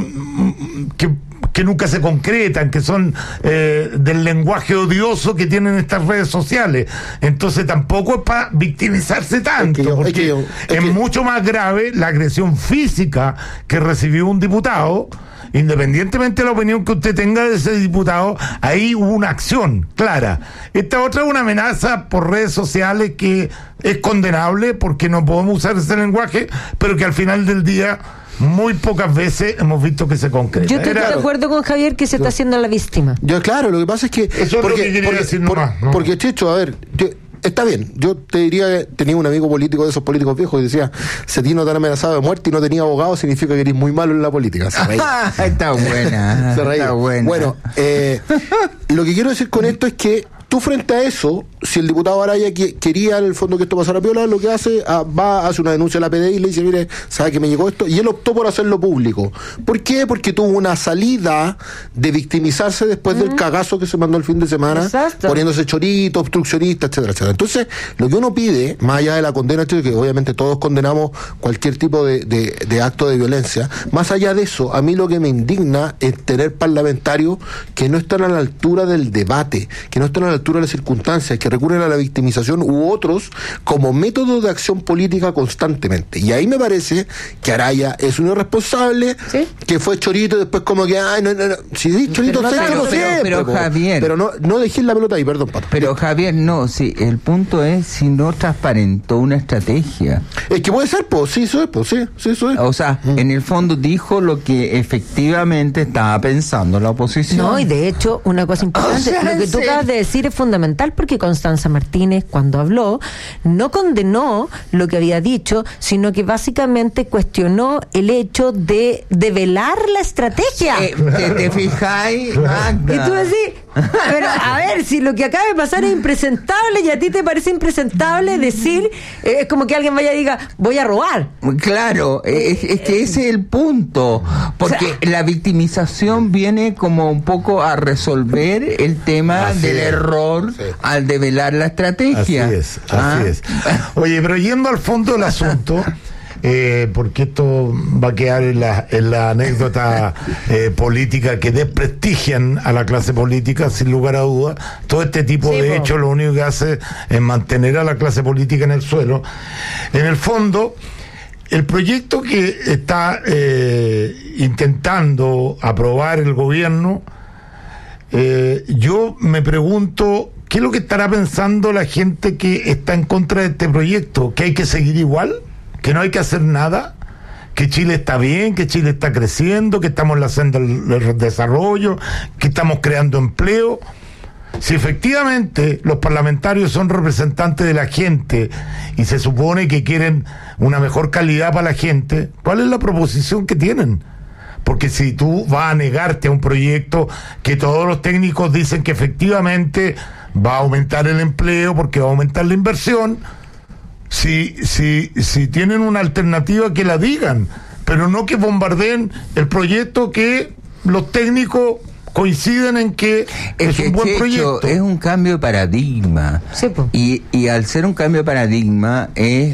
que que nunca se concretan, que son eh, del lenguaje odioso que tienen estas redes sociales. Entonces tampoco es para victimizarse tanto, es que yo, porque es, que yo, es, es que... mucho más grave la agresión física que recibió un diputado. Independientemente de la opinión que usted tenga de ese diputado, ahí hubo una acción clara. Esta otra es una amenaza por redes sociales que es condenable porque no podemos usar ese lenguaje, pero que al final del día muy pocas veces hemos visto que se concreta. Yo estoy Era, de acuerdo con Javier que se está haciendo la víctima. Yo, claro, lo que pasa es que... Eso es porque, lo que quería porque, decir por, nomás, ¿no? Porque, Checho, a ver... Yo, está bien, yo te diría, tenía un amigo político de esos políticos viejos y decía, si a ti no te han amenazado de muerte y no tenía abogado, significa que eres muy malo en la política. Se reía. Está buena. Se reía. Está buena. Bueno, eh, lo que quiero decir con esto es que tú frente a eso, si el diputado Araya que, quería en el fondo que esto pasara piola, lo que hace, ah, va, hace una denuncia a la P D I y le dice, mire, sabe que me llegó esto, y él optó por hacerlo público. ¿Por qué? Porque tuvo una salida de victimizarse después uh-huh. del cagazo que se mandó el fin de semana, Exacto. poniéndose chorito, obstruccionista, etcétera, etcétera. Entonces, lo que uno pide, más allá de la condena, que obviamente todos condenamos cualquier tipo de, de, de acto de violencia, más allá de eso, a mí lo que me indigna es tener parlamentarios que no están a la altura del debate, que no están a la altura de las circunstancias, que recurren a la victimización u otros como método de acción política constantemente. Y ahí me parece que Araya es un irresponsable, ¿sí? que fue chorito y después como que, ay, no, no, no. Si sí, chorito pero, seco, pero, siempre, pero, pero Javier. Pero no, no dejé la pelota ahí, perdón, Pato. Pero Javier, no, sí, el punto es si no transparentó una estrategia. Es que puede ser, pues, sí, eso es, pues, sí, sí, eso es. O sea, mm. en el fondo dijo lo que efectivamente estaba pensando la oposición. No, y de hecho, una cosa importante, o sea, lo que tú acabas de decir es fundamental, porque Constanza Martínez, cuando habló, no condenó lo que había dicho, sino que básicamente cuestionó el hecho de develar la estrategia. Eh, ¿Te, te fijáis? Magda. Y tú decís, pero a ver, si lo que acaba de pasar es impresentable y a ti te parece impresentable decir, eh, es como que alguien vaya y diga, voy a robar. Claro, es, es que ese es el punto, porque o sea, la victimización viene como un poco a resolver el tema del es. error sí. al develar la estrategia. Así es, así ¿Ah? es. Oye, pero yendo al fondo del asunto, eh, porque esto va a quedar en la, en la anécdota eh, política que desprestigian a la clase política, sin lugar a dudas. Todo este tipo sí, de hechos po. Lo único que hace es mantener a la clase política en el suelo. En el fondo, el proyecto que está eh, intentando aprobar el gobierno, eh, yo me pregunto, ¿qué es lo que estará pensando la gente que está en contra de este proyecto? ¿Que hay que seguir igual? ¿Que no hay que hacer nada? ¿Que Chile está bien? ¿Que Chile está creciendo? ¿Que estamos en la senda del desarrollo? ¿Que estamos creando empleo? Si efectivamente los parlamentarios son representantes de la gente y se supone que quieren una mejor calidad para la gente, ¿cuál es la proposición que tienen? Porque si tú vas a negarte a un proyecto que todos los técnicos dicen que efectivamente va a aumentar el empleo porque va a aumentar la inversión, si, si, si tienen una alternativa que la digan, pero no que bombardeen el proyecto que los técnicos coinciden en que es, es que un buen Checho, proyecto. Es un cambio de paradigma. Sí, pues. y, y al ser un cambio de paradigma es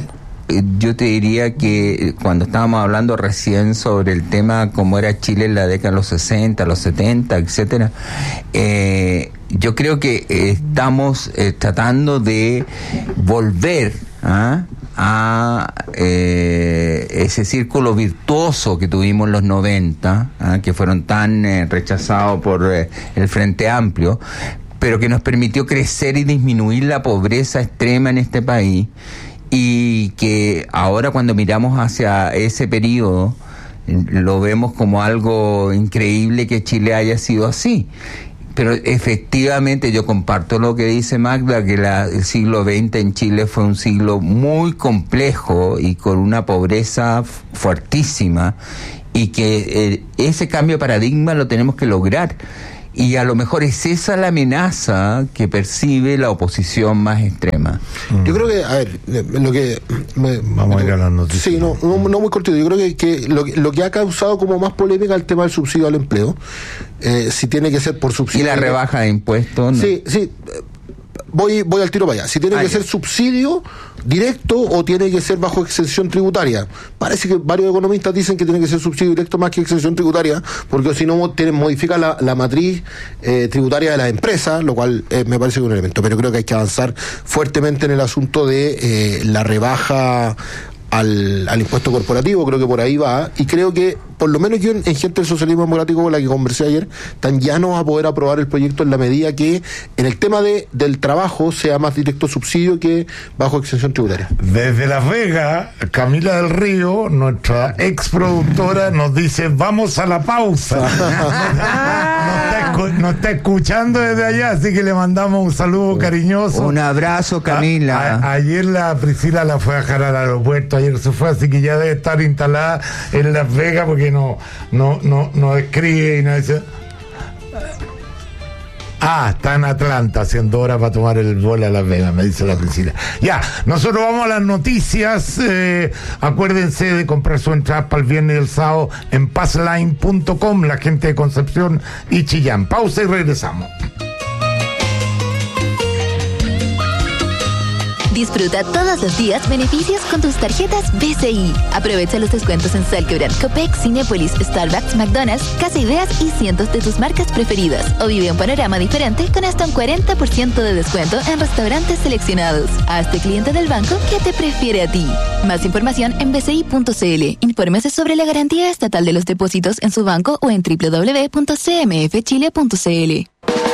yo te diría que cuando estábamos hablando recién sobre el tema cómo era Chile en la década de los sesenta, los setenta, etcétera, eh, yo creo que estamos eh, tratando de volver ¿ah? a eh, ese círculo virtuoso que tuvimos en los noventa, ¿ah? que fueron tan eh, rechazados por eh, el Frente Amplio, pero que nos permitió crecer y disminuir la pobreza extrema en este país, y que ahora cuando miramos hacia ese periodo lo vemos como algo increíble que Chile haya sido así. Pero efectivamente yo comparto lo que dice Magda, que la, el siglo veinte en Chile fue un siglo muy complejo y con una pobreza fuertísima, y que eh, ese cambio de paradigma lo tenemos que lograr. Y a lo mejor es esa la amenaza que percibe la oposición más extrema. Mm. Yo creo que, a ver, lo que... Me, Vamos a ir a las noticias. Sí, no, no, no muy cortito. Yo creo que, que lo, lo que ha causado como más polémica el tema del subsidio al empleo, eh, si tiene que ser por subsidio... ¿Y la rebaja de impuestos? ¿No? Sí, sí. Voy, voy al tiro para allá. Si tiene ah, que ya. ser subsidio directo o tiene que ser bajo exención tributaria. Parece que varios economistas dicen que tiene que ser subsidio directo más que exención tributaria, porque si no tienen, modifica la, la matriz eh, tributaria de las empresas, lo cual eh, me parece que es un elemento. Pero creo que hay que avanzar fuertemente en el asunto de eh, la rebaja al, al impuesto corporativo. Creo que por ahí va, y creo que por lo menos yo en, en gente del socialismo democrático con la que conversé ayer, están llanos a poder aprobar el proyecto en la medida que en el tema de del trabajo sea más directo subsidio que bajo exención tributaria. Desde Las Vegas, Camila del Río, nuestra ex productora, nos dice: vamos a la pausa. nos, está, nos está escuchando desde allá, así que le mandamos un saludo cariñoso. Un abrazo, Camila. A, a, ayer la Priscila la fue a dejar al aeropuerto, ayer se fue, así que ya debe estar instalada en Las Vegas, porque no no no no escribe y no dice. Ah, está en Atlanta haciendo horas para tomar el vuelo a Las Vegas, me dice la Priscila. Ya, nosotros vamos a las noticias. Eh, acuérdense de comprar su entrada para el viernes y el sábado en passline punto com, la gente de Concepción y Chillán. Pausa y regresamos. Disfruta todos los días beneficios con tus tarjetas B C I. Aprovecha los descuentos en Salquebran, Copec, Cinépolis, Starbucks, McDonald's, Casa Ideas y cientos de tus marcas preferidas. O vive un panorama diferente con hasta un cuarenta por ciento de descuento en restaurantes seleccionados. Hazte cliente del banco que te prefiere a ti. Más información en b c i punto c l. Infórmese sobre la garantía estatal de los depósitos en su banco o en w w w punto c m f chile punto c l.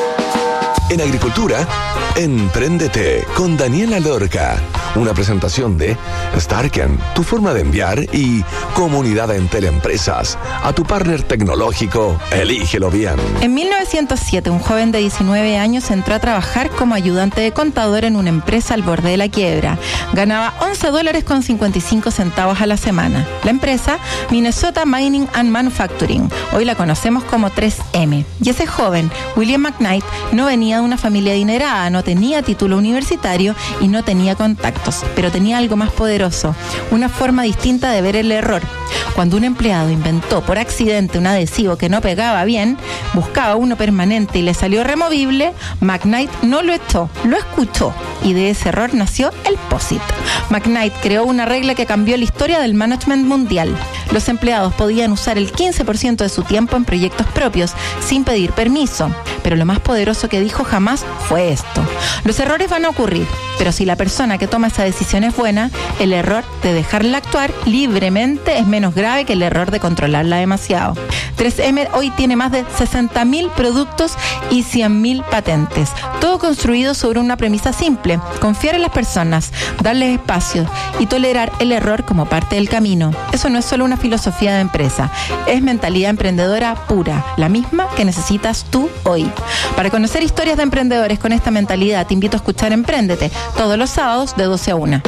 En agricultura, Empréndete con Daniela Lorca. Una presentación de Starken, tu forma de enviar, y Comunidad Entel Empresas. A tu partner tecnológico, elígelo bien. En mil novecientos siete, un joven de diecinueve años entró a trabajar como ayudante de contador en una empresa al borde de la quiebra. Ganaba once dólares con cincuenta y cinco centavos a la semana. La empresa, Minnesota Mining and Manufacturing. Hoy la conocemos como tres eme. Y ese joven, William McKnight, no venía de una familia adinerada, no tenía título universitario y no tenía contactos, pero tenía algo más poderoso, una forma distinta de ver el error. Cuando un empleado inventó por accidente un adhesivo que no pegaba bien, buscaba uno permanente y le salió removible, McKnight no lo echó, lo escuchó, y de ese error nació el POSIT. McKnight creó una regla que cambió la historia del management mundial. Los empleados podían usar el quince por ciento de su tiempo en proyectos propios, sin pedir permiso. Pero lo más poderoso que dijo jamás fue esto: los errores van a ocurrir, pero si la persona que toma esa decisión es buena, el error de dejarla actuar libremente es menos grave que el error de controlarla demasiado. tres eme hoy tiene más de sesenta mil productos y cien mil patentes, todo construido sobre una premisa simple: confiar en las personas, darles espacio y tolerar el error como parte del camino. Eso no es solo una filosofía de empresa, es mentalidad emprendedora pura, la misma que necesitas tú hoy. Para conocer historias de emprendedores con esta mentalidad, te invito a escuchar Empréndete todos los sábados de doce a una.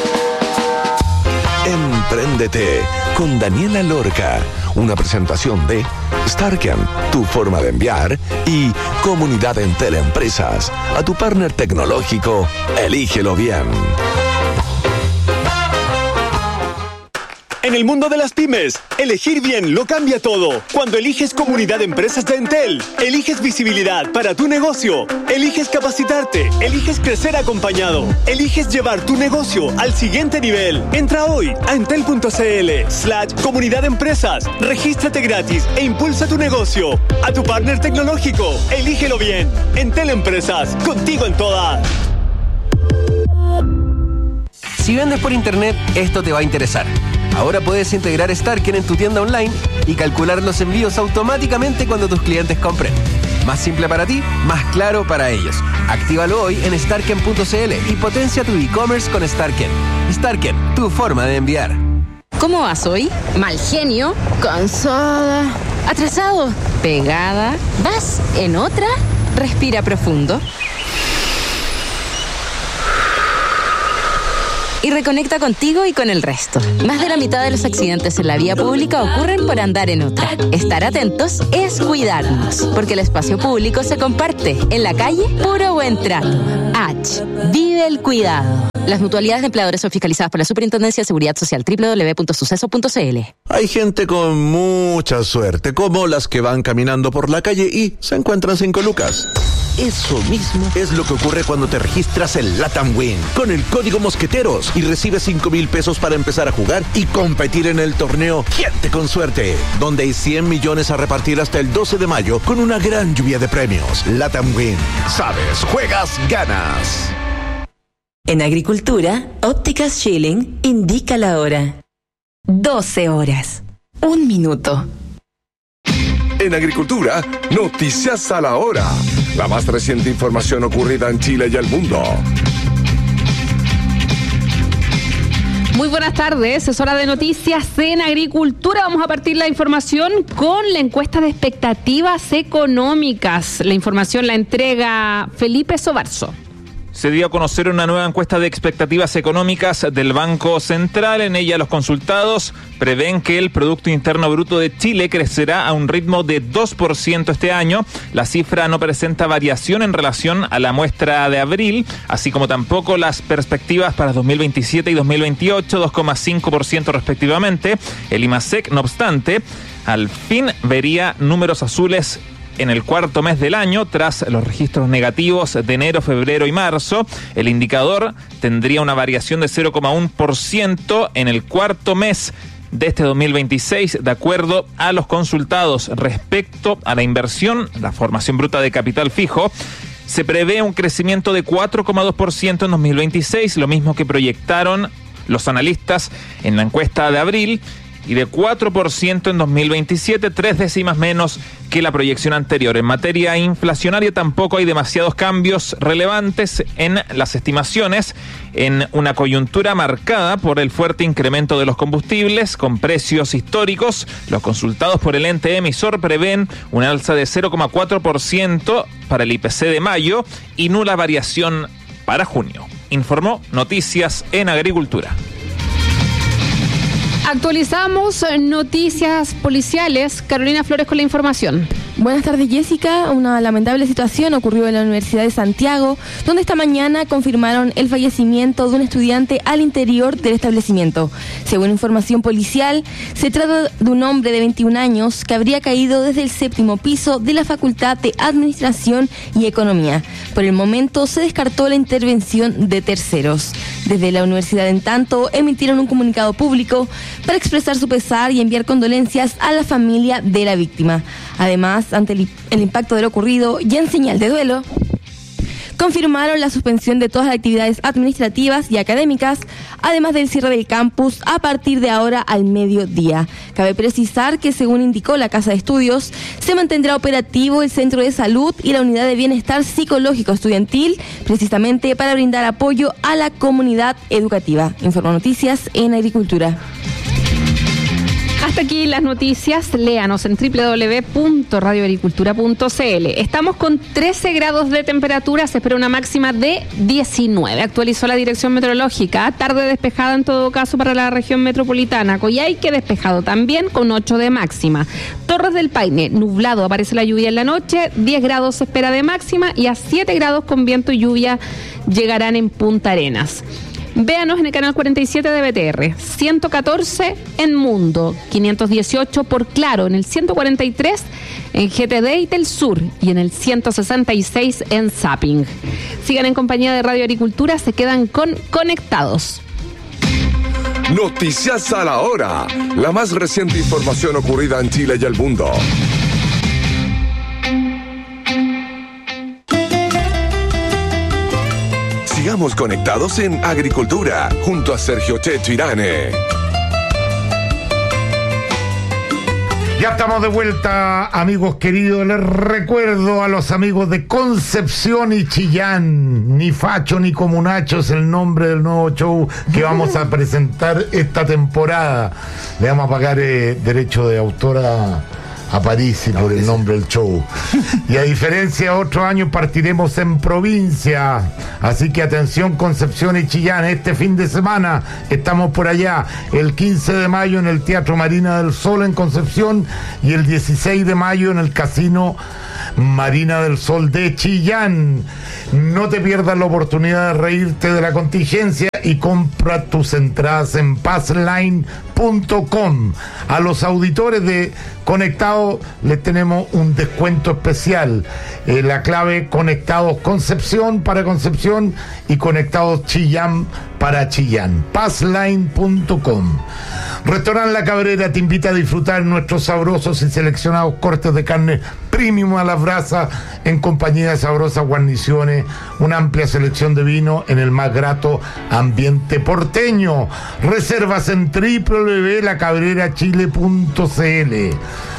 Empréndete con Daniela Lorca. Una presentación de Starken, tu forma de enviar, y Comunidad Entel Empresas. A tu partner tecnológico, elígelo bien. En el mundo de las pymes, elegir bien lo cambia todo. Cuando eliges Comunidad de Empresas de Entel, eliges visibilidad para tu negocio, eliges capacitarte, eliges crecer acompañado, eliges llevar tu negocio al siguiente nivel. Entra hoy a entel.cl slash comunidad de empresas, regístrate gratis e impulsa tu negocio. A tu partner tecnológico, elígelo bien. Entel Empresas, contigo en todas. Si vendes por internet, esto te va a interesar. Ahora puedes integrar Starken en tu tienda online y calcular los envíos automáticamente cuando tus clientes compren. Más simple para ti, más claro para ellos. Actívalo hoy en starken punto cl y potencia tu e-commerce con Starken. Starken, tu forma de enviar. ¿Cómo vas hoy? Mal genio, cansada, atrasado, pegada. ¿Vas en otra? Respira profundo. Y reconecta contigo y con el resto. Más de la mitad de los accidentes en la vía pública ocurren por andar en otra. Estar atentos es cuidarnos, porque el espacio público se comparte. En la calle, puro buen trato. H. Vive el cuidado. Las mutualidades de empleadores son fiscalizadas por la Superintendencia de Seguridad Social. doble u doble u doble u punto suceso punto c l. Hay gente con mucha suerte, como las que van caminando por la calle y se encuentran cinco lucas. Eso mismo es lo que ocurre cuando te registras en Latam Win con el código Mosqueteros y recibes cinco mil pesos para empezar a jugar y competir en el torneo Gente con Suerte, donde hay cien millones a repartir hasta el doce de mayo con una gran lluvia de premios. Latam Win. Sabes, juegas, ganas. En agricultura, Ópticas Schilling indica la hora. doce horas. Un minuto. En agricultura, noticias a la hora. La más reciente información ocurrida en Chile y el mundo. Muy buenas tardes, es hora de noticias en agricultura. Vamos a partir la información con la encuesta de expectativas económicas. La información la entrega Felipe Sobarzo. Se dio a conocer una nueva encuesta de expectativas económicas del Banco Central. En ella los consultados prevén que el Producto Interno Bruto de Chile crecerá a un ritmo de dos por ciento este año. La cifra no presenta variación en relación a la muestra de abril, así como tampoco las perspectivas para dos mil veintisiete y dos mil veintiocho, dos coma cinco por ciento respectivamente. El IMASEC, no obstante, al fin vería números azules en el cuarto mes del año, tras los registros negativos de enero, febrero y marzo. El indicador tendría una variación de cero coma uno por ciento en el cuarto mes de este dos mil veintiséis, de acuerdo a los consultados. Respecto a la inversión, la formación bruta de capital fijo, se prevé un crecimiento de cuatro coma dos por ciento en dos mil veintiséis, lo mismo que proyectaron los analistas en la encuesta de abril, y de cuatro por ciento en dos mil veintisiete, tres décimas menos que la proyección anterior. En materia inflacionaria tampoco hay demasiados cambios relevantes en las estimaciones, en una coyuntura marcada por el fuerte incremento de los combustibles con precios históricos. Los consultados por el ente emisor prevén un alza de cero coma cuatro por ciento para el I P C de mayo y nula variación para junio. Informó Noticias en Agricultura. Actualizamos noticias policiales. Carolina Flores con la información. Buenas tardes, Jessica. Una lamentable situación ocurrió en la Universidad de Santiago, donde esta mañana confirmaron el fallecimiento de un estudiante al interior del establecimiento. Según información policial, se trata de un hombre de veintiún años que habría caído desde el séptimo piso de la Facultad de Administración y Economía. Por el momento se descartó la intervención de terceros. Desde la universidad, en tanto, emitieron un comunicado público para expresar su pesar y enviar condolencias a la familia de la víctima. Además, ante el, el impacto de lo ocurrido y en señal de duelo, confirmaron la suspensión de todas las actividades administrativas y académicas, además del cierre del campus a partir de ahora al mediodía. Cabe precisar que, según indicó la Casa de Estudios, se mantendrá operativo el Centro de Salud y la Unidad de Bienestar Psicológico Estudiantil, precisamente para brindar apoyo a la comunidad educativa. Informa Noticias en Agricultura. Hasta aquí las noticias. Léanos en doble u doble u doble u punto radio agricultura punto c l. Estamos con trece grados de temperatura. Se espera una máxima de diecinueve. Actualizó la dirección meteorológica. Tarde despejada en todo caso para la región metropolitana. Coyhaique despejado también con ocho de máxima. Torres del Paine nublado. Aparece la lluvia en la noche. diez grados se espera de máxima y a siete grados con viento y lluvia llegarán en Punta Arenas. Véanos en el canal cuarenta y siete de B T R, ciento catorce en Mundo, quinientos dieciocho por Claro, en el ciento cuarenta y tres en G T D y Telsur y en el ciento sesenta y seis en Zapping. Sigan en compañía de Radio Agricultura, se quedan con Conectados. Noticias a la hora. La más reciente información ocurrida en Chile y el mundo. Sigamos conectados en Agricultura, junto a Sergio Checho Irane. Ya estamos de vuelta, amigos queridos. Les recuerdo a los amigos de Concepción y Chillán, ni Facho ni Comunacho es el nombre del nuevo show que vamos a presentar esta temporada. Le vamos a pagar eh, derecho de autor a, a París y por el nombre del show. Y a diferencia de otros años partiremos en provincia. Así que atención, Concepción y Chillán, este fin de semana estamos por allá, el quince de mayo en el Teatro Marina del Sol en Concepción y el dieciséis de mayo en el Casino Marina del Sol de Chillán. No te pierdas la oportunidad de reírte de la contingencia y compra tus entradas en passline punto com. A los auditores de Conectados les tenemos un descuento especial. Eh, la clave Conectados Concepción para Concepción y Conectados Chillán para Chillán. passline punto com. Restaurante La Cabrera te invita a disfrutar nuestros sabrosos y seleccionados cortes de carne premium a las brasas en compañía de sabrosas guarniciones, una amplia selección de vino en el más grato ambiente porteño. Reservas en doble u doble u doble u punto la cabrera chile punto c l.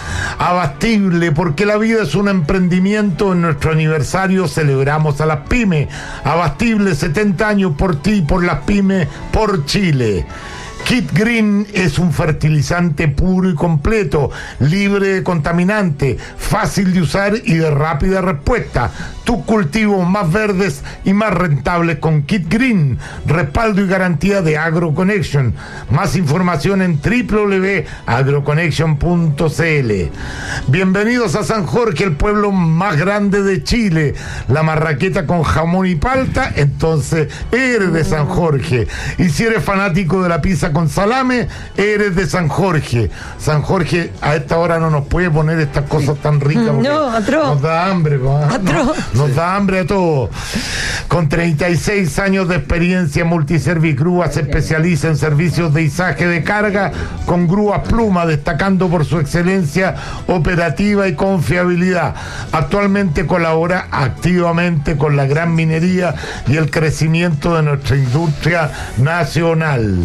Abastible, porque la vida es un emprendimiento. En nuestro aniversario celebramos a las pymes. Abastible, setenta años por ti, por las pymes, por Chile. Kit Green es un fertilizante puro y completo, libre de contaminante, fácil de usar y de rápida respuesta. Tus cultivos más verdes y más rentables con Kit Green. Respaldo y garantía de AgroConnection. Más información en doble u doble u doble u punto agroconnection punto c l. Bienvenidos a San Jorge, el pueblo más grande de Chile. La marraqueta con jamón y palta, entonces eres de San Jorge. Y si eres fanático de la pizza con salame, eres de San Jorge. San Jorge a esta hora no nos puede poner estas cosas tan ricas. No, atroz. Nos da hambre, atroz. No, nos da hambre a todos. Con treinta y seis años de experiencia, Multiservice se especializa en servicios de izaje de carga con grúas Pluma, destacando por su excelencia operativa y confiabilidad. Actualmente colabora activamente con la gran minería y el crecimiento de nuestra industria nacional.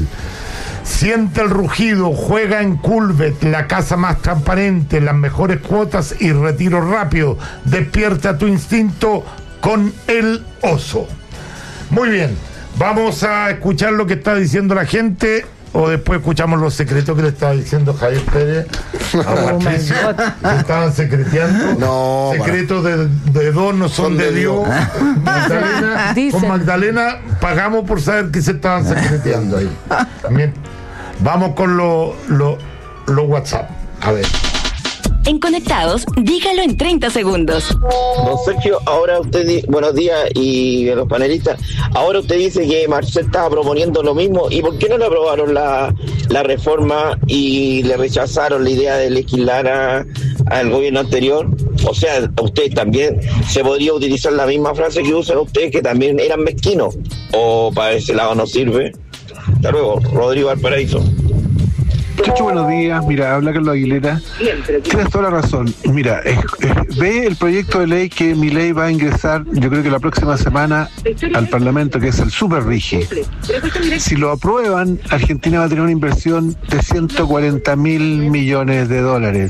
Siente el rugido, juega en Culvet, la casa más transparente, las mejores cuotas y retiro rápido. Despierta tu instinto con el oso. Muy bien, vamos a escuchar lo que está diciendo la gente o después escuchamos los secretos que le estaba diciendo Javier Pérez a Patricio, que estaban secreteando. No, secretos de, de dos no son, son de, de Dios. Dios. Magdalena, con Magdalena pagamos por saber que se estaban secreteando ahí. Bien. Vamos con los lo, lo WhatsApp. A ver. En Conectados, dígalo en treinta segundos. Don Sergio, ahora usted, di- buenos días y los panelistas, ahora usted dice que Marcel estaba proponiendo lo mismo, ¿y por qué no le aprobaron la, la reforma y le rechazaron la idea de legislar a, al gobierno anterior? O sea, usted también se podría utilizar la misma frase que usan ustedes, que también eran mezquinos, o para ese lado no sirve. Hasta luego, Rodrigo Valparaíso. Chucho, buenos días. Mira, habla Carlos Aguilera. Tienes toda la razón. Mira, es, es, ve el proyecto de ley que mi ley va a ingresar, yo creo que la próxima semana, al Parlamento, que es el Super Rigi. Si lo aprueban, Argentina va a tener una inversión de ciento cuarenta mil millones de dólares.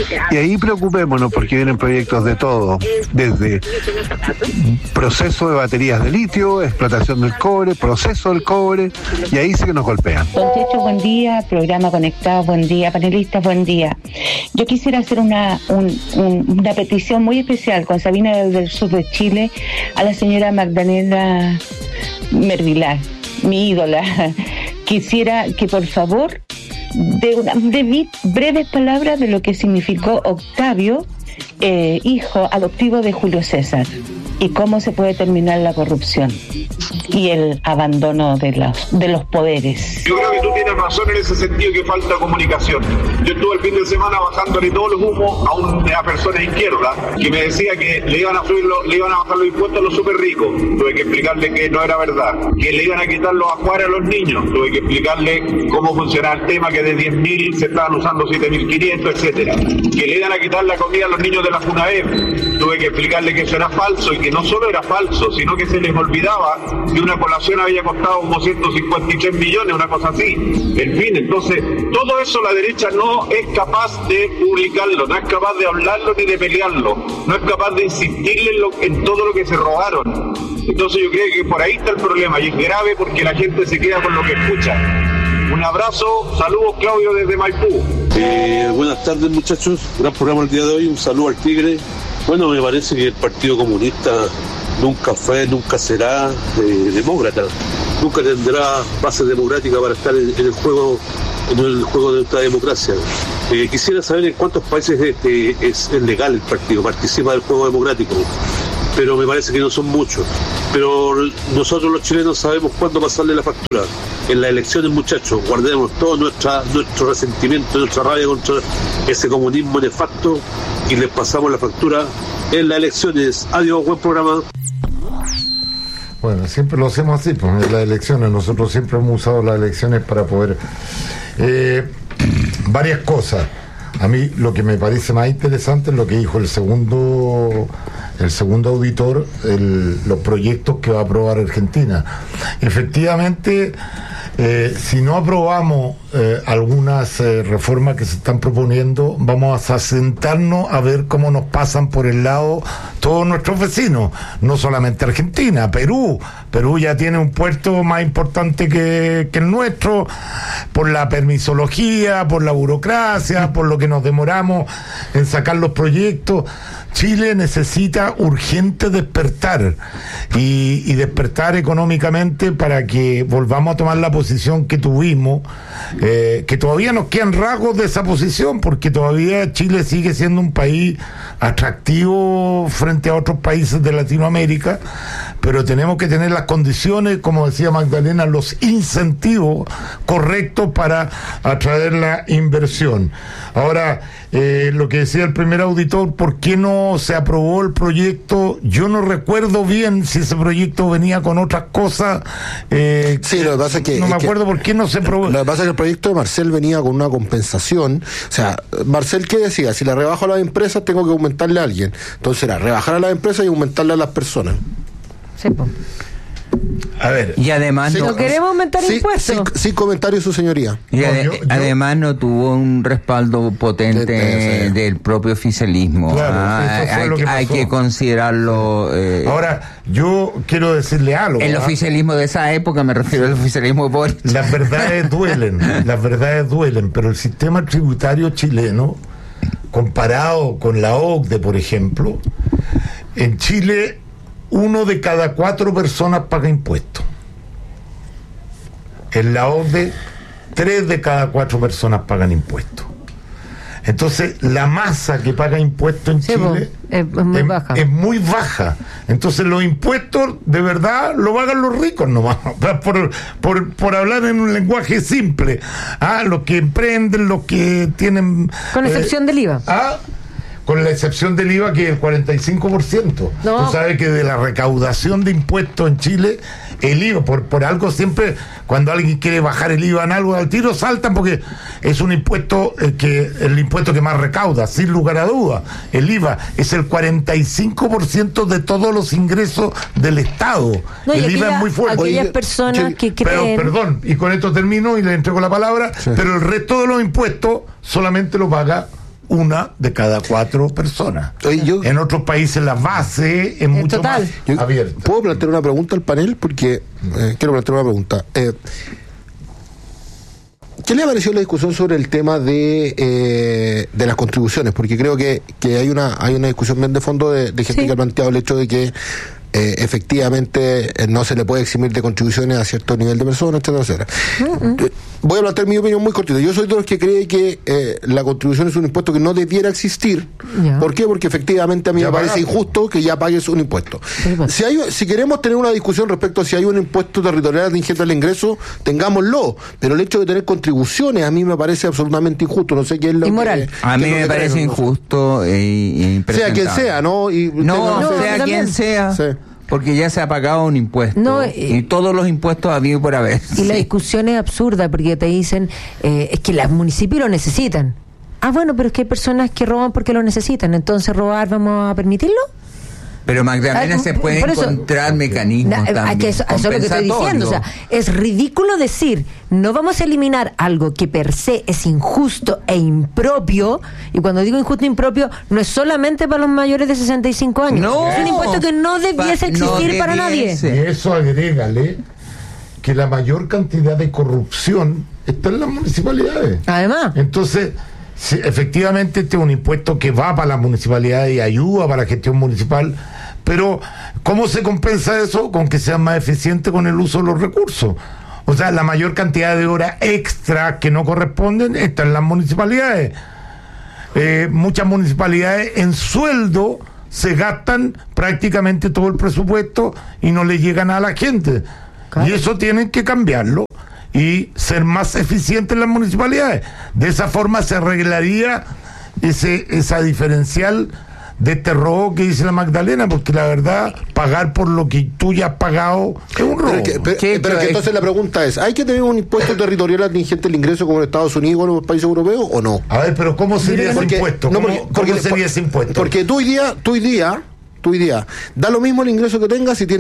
Y ahí preocupémonos, porque vienen proyectos de todo, desde proceso de baterías de litio, explotación del cobre, proceso del cobre, y ahí sí que nos golpean. Don Checho, buen día, programa Conectados, buen día, panelistas, buen día. Yo quisiera hacer una, un, un, una petición muy especial con Sabina del Sur de Chile a la señora Magdalena Mervilar, mi ídola. Quisiera que por favor dé una de breves palabras de lo que significó Octavio, eh, hijo adoptivo de Julio César. y cómo se puede terminar la corrupción y el abandono de los, de los poderes. Yo creo que tú tienes razón en ese sentido, que falta comunicación. Yo estuve el fin de semana bajándole todos los humos a una persona izquierda que me decía que le iban a subir los, le iban a bajar los impuestos a los súper ricos. Tuve que explicarle que no era verdad. Que le iban a quitar los ajuares a los niños. Tuve que explicarle cómo funcionaba el tema, que de diez mil se estaban usando siete mil quinientos, etcétera. Que le iban a quitar la comida a los niños de la FUNAEP. Tuve que explicarle que eso era falso, y que no solo era falso, sino que se les olvidaba que una colación había costado como ciento cincuenta y tres millones, una cosa así. En fin, entonces, todo eso la derecha no es capaz de publicarlo, no es capaz de hablarlo ni de pelearlo, no es capaz de insistirle en, lo, en todo lo que se robaron. Entonces yo creo que por ahí está el problema, y es grave porque la gente se queda con lo que escucha. Un abrazo, saludos Claudio desde Maipú. Eh, buenas tardes muchachos, gran programa el día de hoy, un saludo al Tigre. Bueno, me parece que el Partido Comunista nunca fue, nunca será eh, demócrata, nunca tendrá base democrática para estar en, en el juego en el juego de nuestra democracia. Eh, quisiera saber en cuántos países este, es, es legal el partido, participa del juego democrático, pero me parece que no son muchos. Pero nosotros los chilenos sabemos cuándo pasarle la factura. En las elecciones, muchachos, guardemos todo nuestra, nuestro resentimiento, nuestra rabia contra ese comunismo nefasto y les pasamos la factura en las elecciones. Adiós, buen programa. Bueno, siempre lo hacemos así, pues en las elecciones. Nosotros siempre hemos usado las elecciones para poder... Eh, varias cosas. A mí lo que me parece más interesante es lo que dijo el segundo el segundo auditor, el, los proyectos que va a aprobar Argentina. Efectivamente, eh, si no aprobamos eh, algunas eh, reformas que se están proponiendo, vamos a sentarnos a ver cómo nos pasan por el lado todos nuestros vecinos, no solamente Argentina, Perú. Perú ya tiene un puerto más importante que, que el nuestro, por la permisología, por la burocracia, por lo que nos demoramos en sacar los proyectos. Chile necesita urgente despertar y, y despertar económicamente para que volvamos a tomar la posición que tuvimos, eh, que todavía nos quedan rasgos de esa posición, porque todavía Chile sigue siendo un país atractivo frente a otros países de Latinoamérica, pero tenemos que tener las condiciones, como decía Magdalena, los incentivos correctos para atraer la inversión. Ahora, eh, lo que decía el primer auditor, ¿por qué no se aprobó el proyecto? Yo no recuerdo bien si ese proyecto venía con otras cosas. Eh, sí, lo que pasa es que... No me es acuerdo que, por qué no se aprobó. Lo que pasa es que el proyecto de Marcel venía con una compensación. O sea, Marcel, ¿qué decía? Si le rebajo a las empresas, tengo que aumentarle a alguien. Entonces era rebajar a las empresas y aumentarle a las personas. Sí, pues. A ver, y además sí, no, no queremos aumentar sí, impuestos. Sí, sí, comentario su señoría. Y no, ade- yo, yo, además no tuvo un respaldo potente de, de, de, del propio oficialismo. Claro, ah, eso fue hay, lo que pasó. hay que considerarlo. Eh, Ahora, yo quiero decirle algo. El ¿ah? oficialismo de esa época, me refiero al oficialismo de Boric. Las verdades duelen, las verdades duelen, pero el sistema tributario chileno, comparado con la O C D E, por ejemplo, en Chile uno de cada cuatro personas paga impuestos. En la O C D E, tres de cada cuatro personas pagan impuestos. Entonces, la masa que paga impuestos en sí, Chile es, es, muy es, baja. es muy baja. Entonces, los impuestos, de verdad, lo pagan los ricos nomás. Por, por, por hablar en un lenguaje simple. Ah, los que emprenden, los que tienen... Con excepción eh, del I V A. Ah, con la excepción del I V A, que es el cuarenta y cinco por ciento. No. Tú sabes que de la recaudación de impuestos en Chile, el I V A, por, por algo siempre, cuando alguien quiere bajar el I V A en algo, al tiro saltan, porque es un impuesto, eh, que el impuesto que más recauda, sin lugar a duda. El I V A es el cuarenta y cinco por ciento de todos los ingresos del Estado. No, el aquella, I V A es muy fuerte. Aquellas Oye, personas que creen... Pero, perdón, y con esto termino y le entrego la palabra, sí. Pero el resto de los impuestos solamente lo paga una de cada cuatro personas. Oye, yo, en otros países la base es mucho total. más yo, abierta. ¿Puedo plantear una pregunta al panel? Porque eh, quiero plantear una pregunta. Eh, ¿Qué le ha parecido la discusión sobre el tema de eh, de las contribuciones? Porque creo que, que hay una hay una discusión bien de fondo de, de gente sí. que ha planteado el hecho de que eh, efectivamente eh, no se le puede eximir de contribuciones a cierto nivel de personas, etcétera, etcétera. Uh-uh. Eh, voy a plantear mi opinión muy cortita. Yo soy de los que cree que eh, la contribución es un impuesto que no debiera existir. Yeah. ¿Por qué? Porque efectivamente a mí ya me parece pagaste. injusto que ya pagues un impuesto. Si hay, si queremos tener una discusión respecto a si hay un impuesto territorial atingente al ingreso, tengámoslo. Pero el hecho de tener contribuciones a mí me parece absolutamente injusto. No sé qué es lo Inmoral. que... A mí me parece creen, injusto e impresentable. Sea quien sea, ¿no? Y no, no, sea quien sea. Sí. Porque ya se ha pagado un impuesto. No, eh, y todos los impuestos habido por haber. Y sí. La discusión es absurda porque te dicen, eh, es que los municipios lo necesitan. Ah, bueno, pero es que hay personas que roban porque lo necesitan. Entonces, ¿robar vamos a permitirlo? Pero Magdalena ah, se puede encontrar mecanismos na, también. Que eso, eso es lo que estoy diciendo. O sea, es ridículo decir, no vamos a eliminar algo que per se es injusto e impropio. Y cuando digo injusto e impropio, no es solamente para los mayores de sesenta y cinco años. No, es un impuesto que no debiese existir no debiese. para nadie. Y eso agrégale que la mayor cantidad de corrupción está en las municipalidades. Además. Entonces... sí, efectivamente este es un impuesto que va para la municipalidad y ayuda para la gestión municipal, pero ¿cómo se compensa eso? Con que sean más eficientes con el uso de los recursos. O sea, la mayor cantidad de horas extra que no corresponden está en las municipalidades. Eh, muchas municipalidades en sueldo se gastan prácticamente todo el presupuesto y no le llegan a la gente. Claro. Y eso tienen que cambiarlo y ser más eficientes en las municipalidades. De esa forma se arreglaría ese esa diferencial de este robo que dice la Magdalena, porque la verdad, pagar por lo que tú ya has pagado es un robo. Pero, que, pero, ¿Qué, pero que entonces la pregunta es, ¿hay que tener un impuesto territorial atingente al ingreso como en Estados Unidos o en los países europeos o no? A ver, pero ¿cómo sería ese impuesto? ¿Cómo, no, porque, porque, ¿cómo sería ese impuesto? Porque tú hoy día, tú hoy día, tú hoy día, da lo mismo el ingreso que tengas si tienes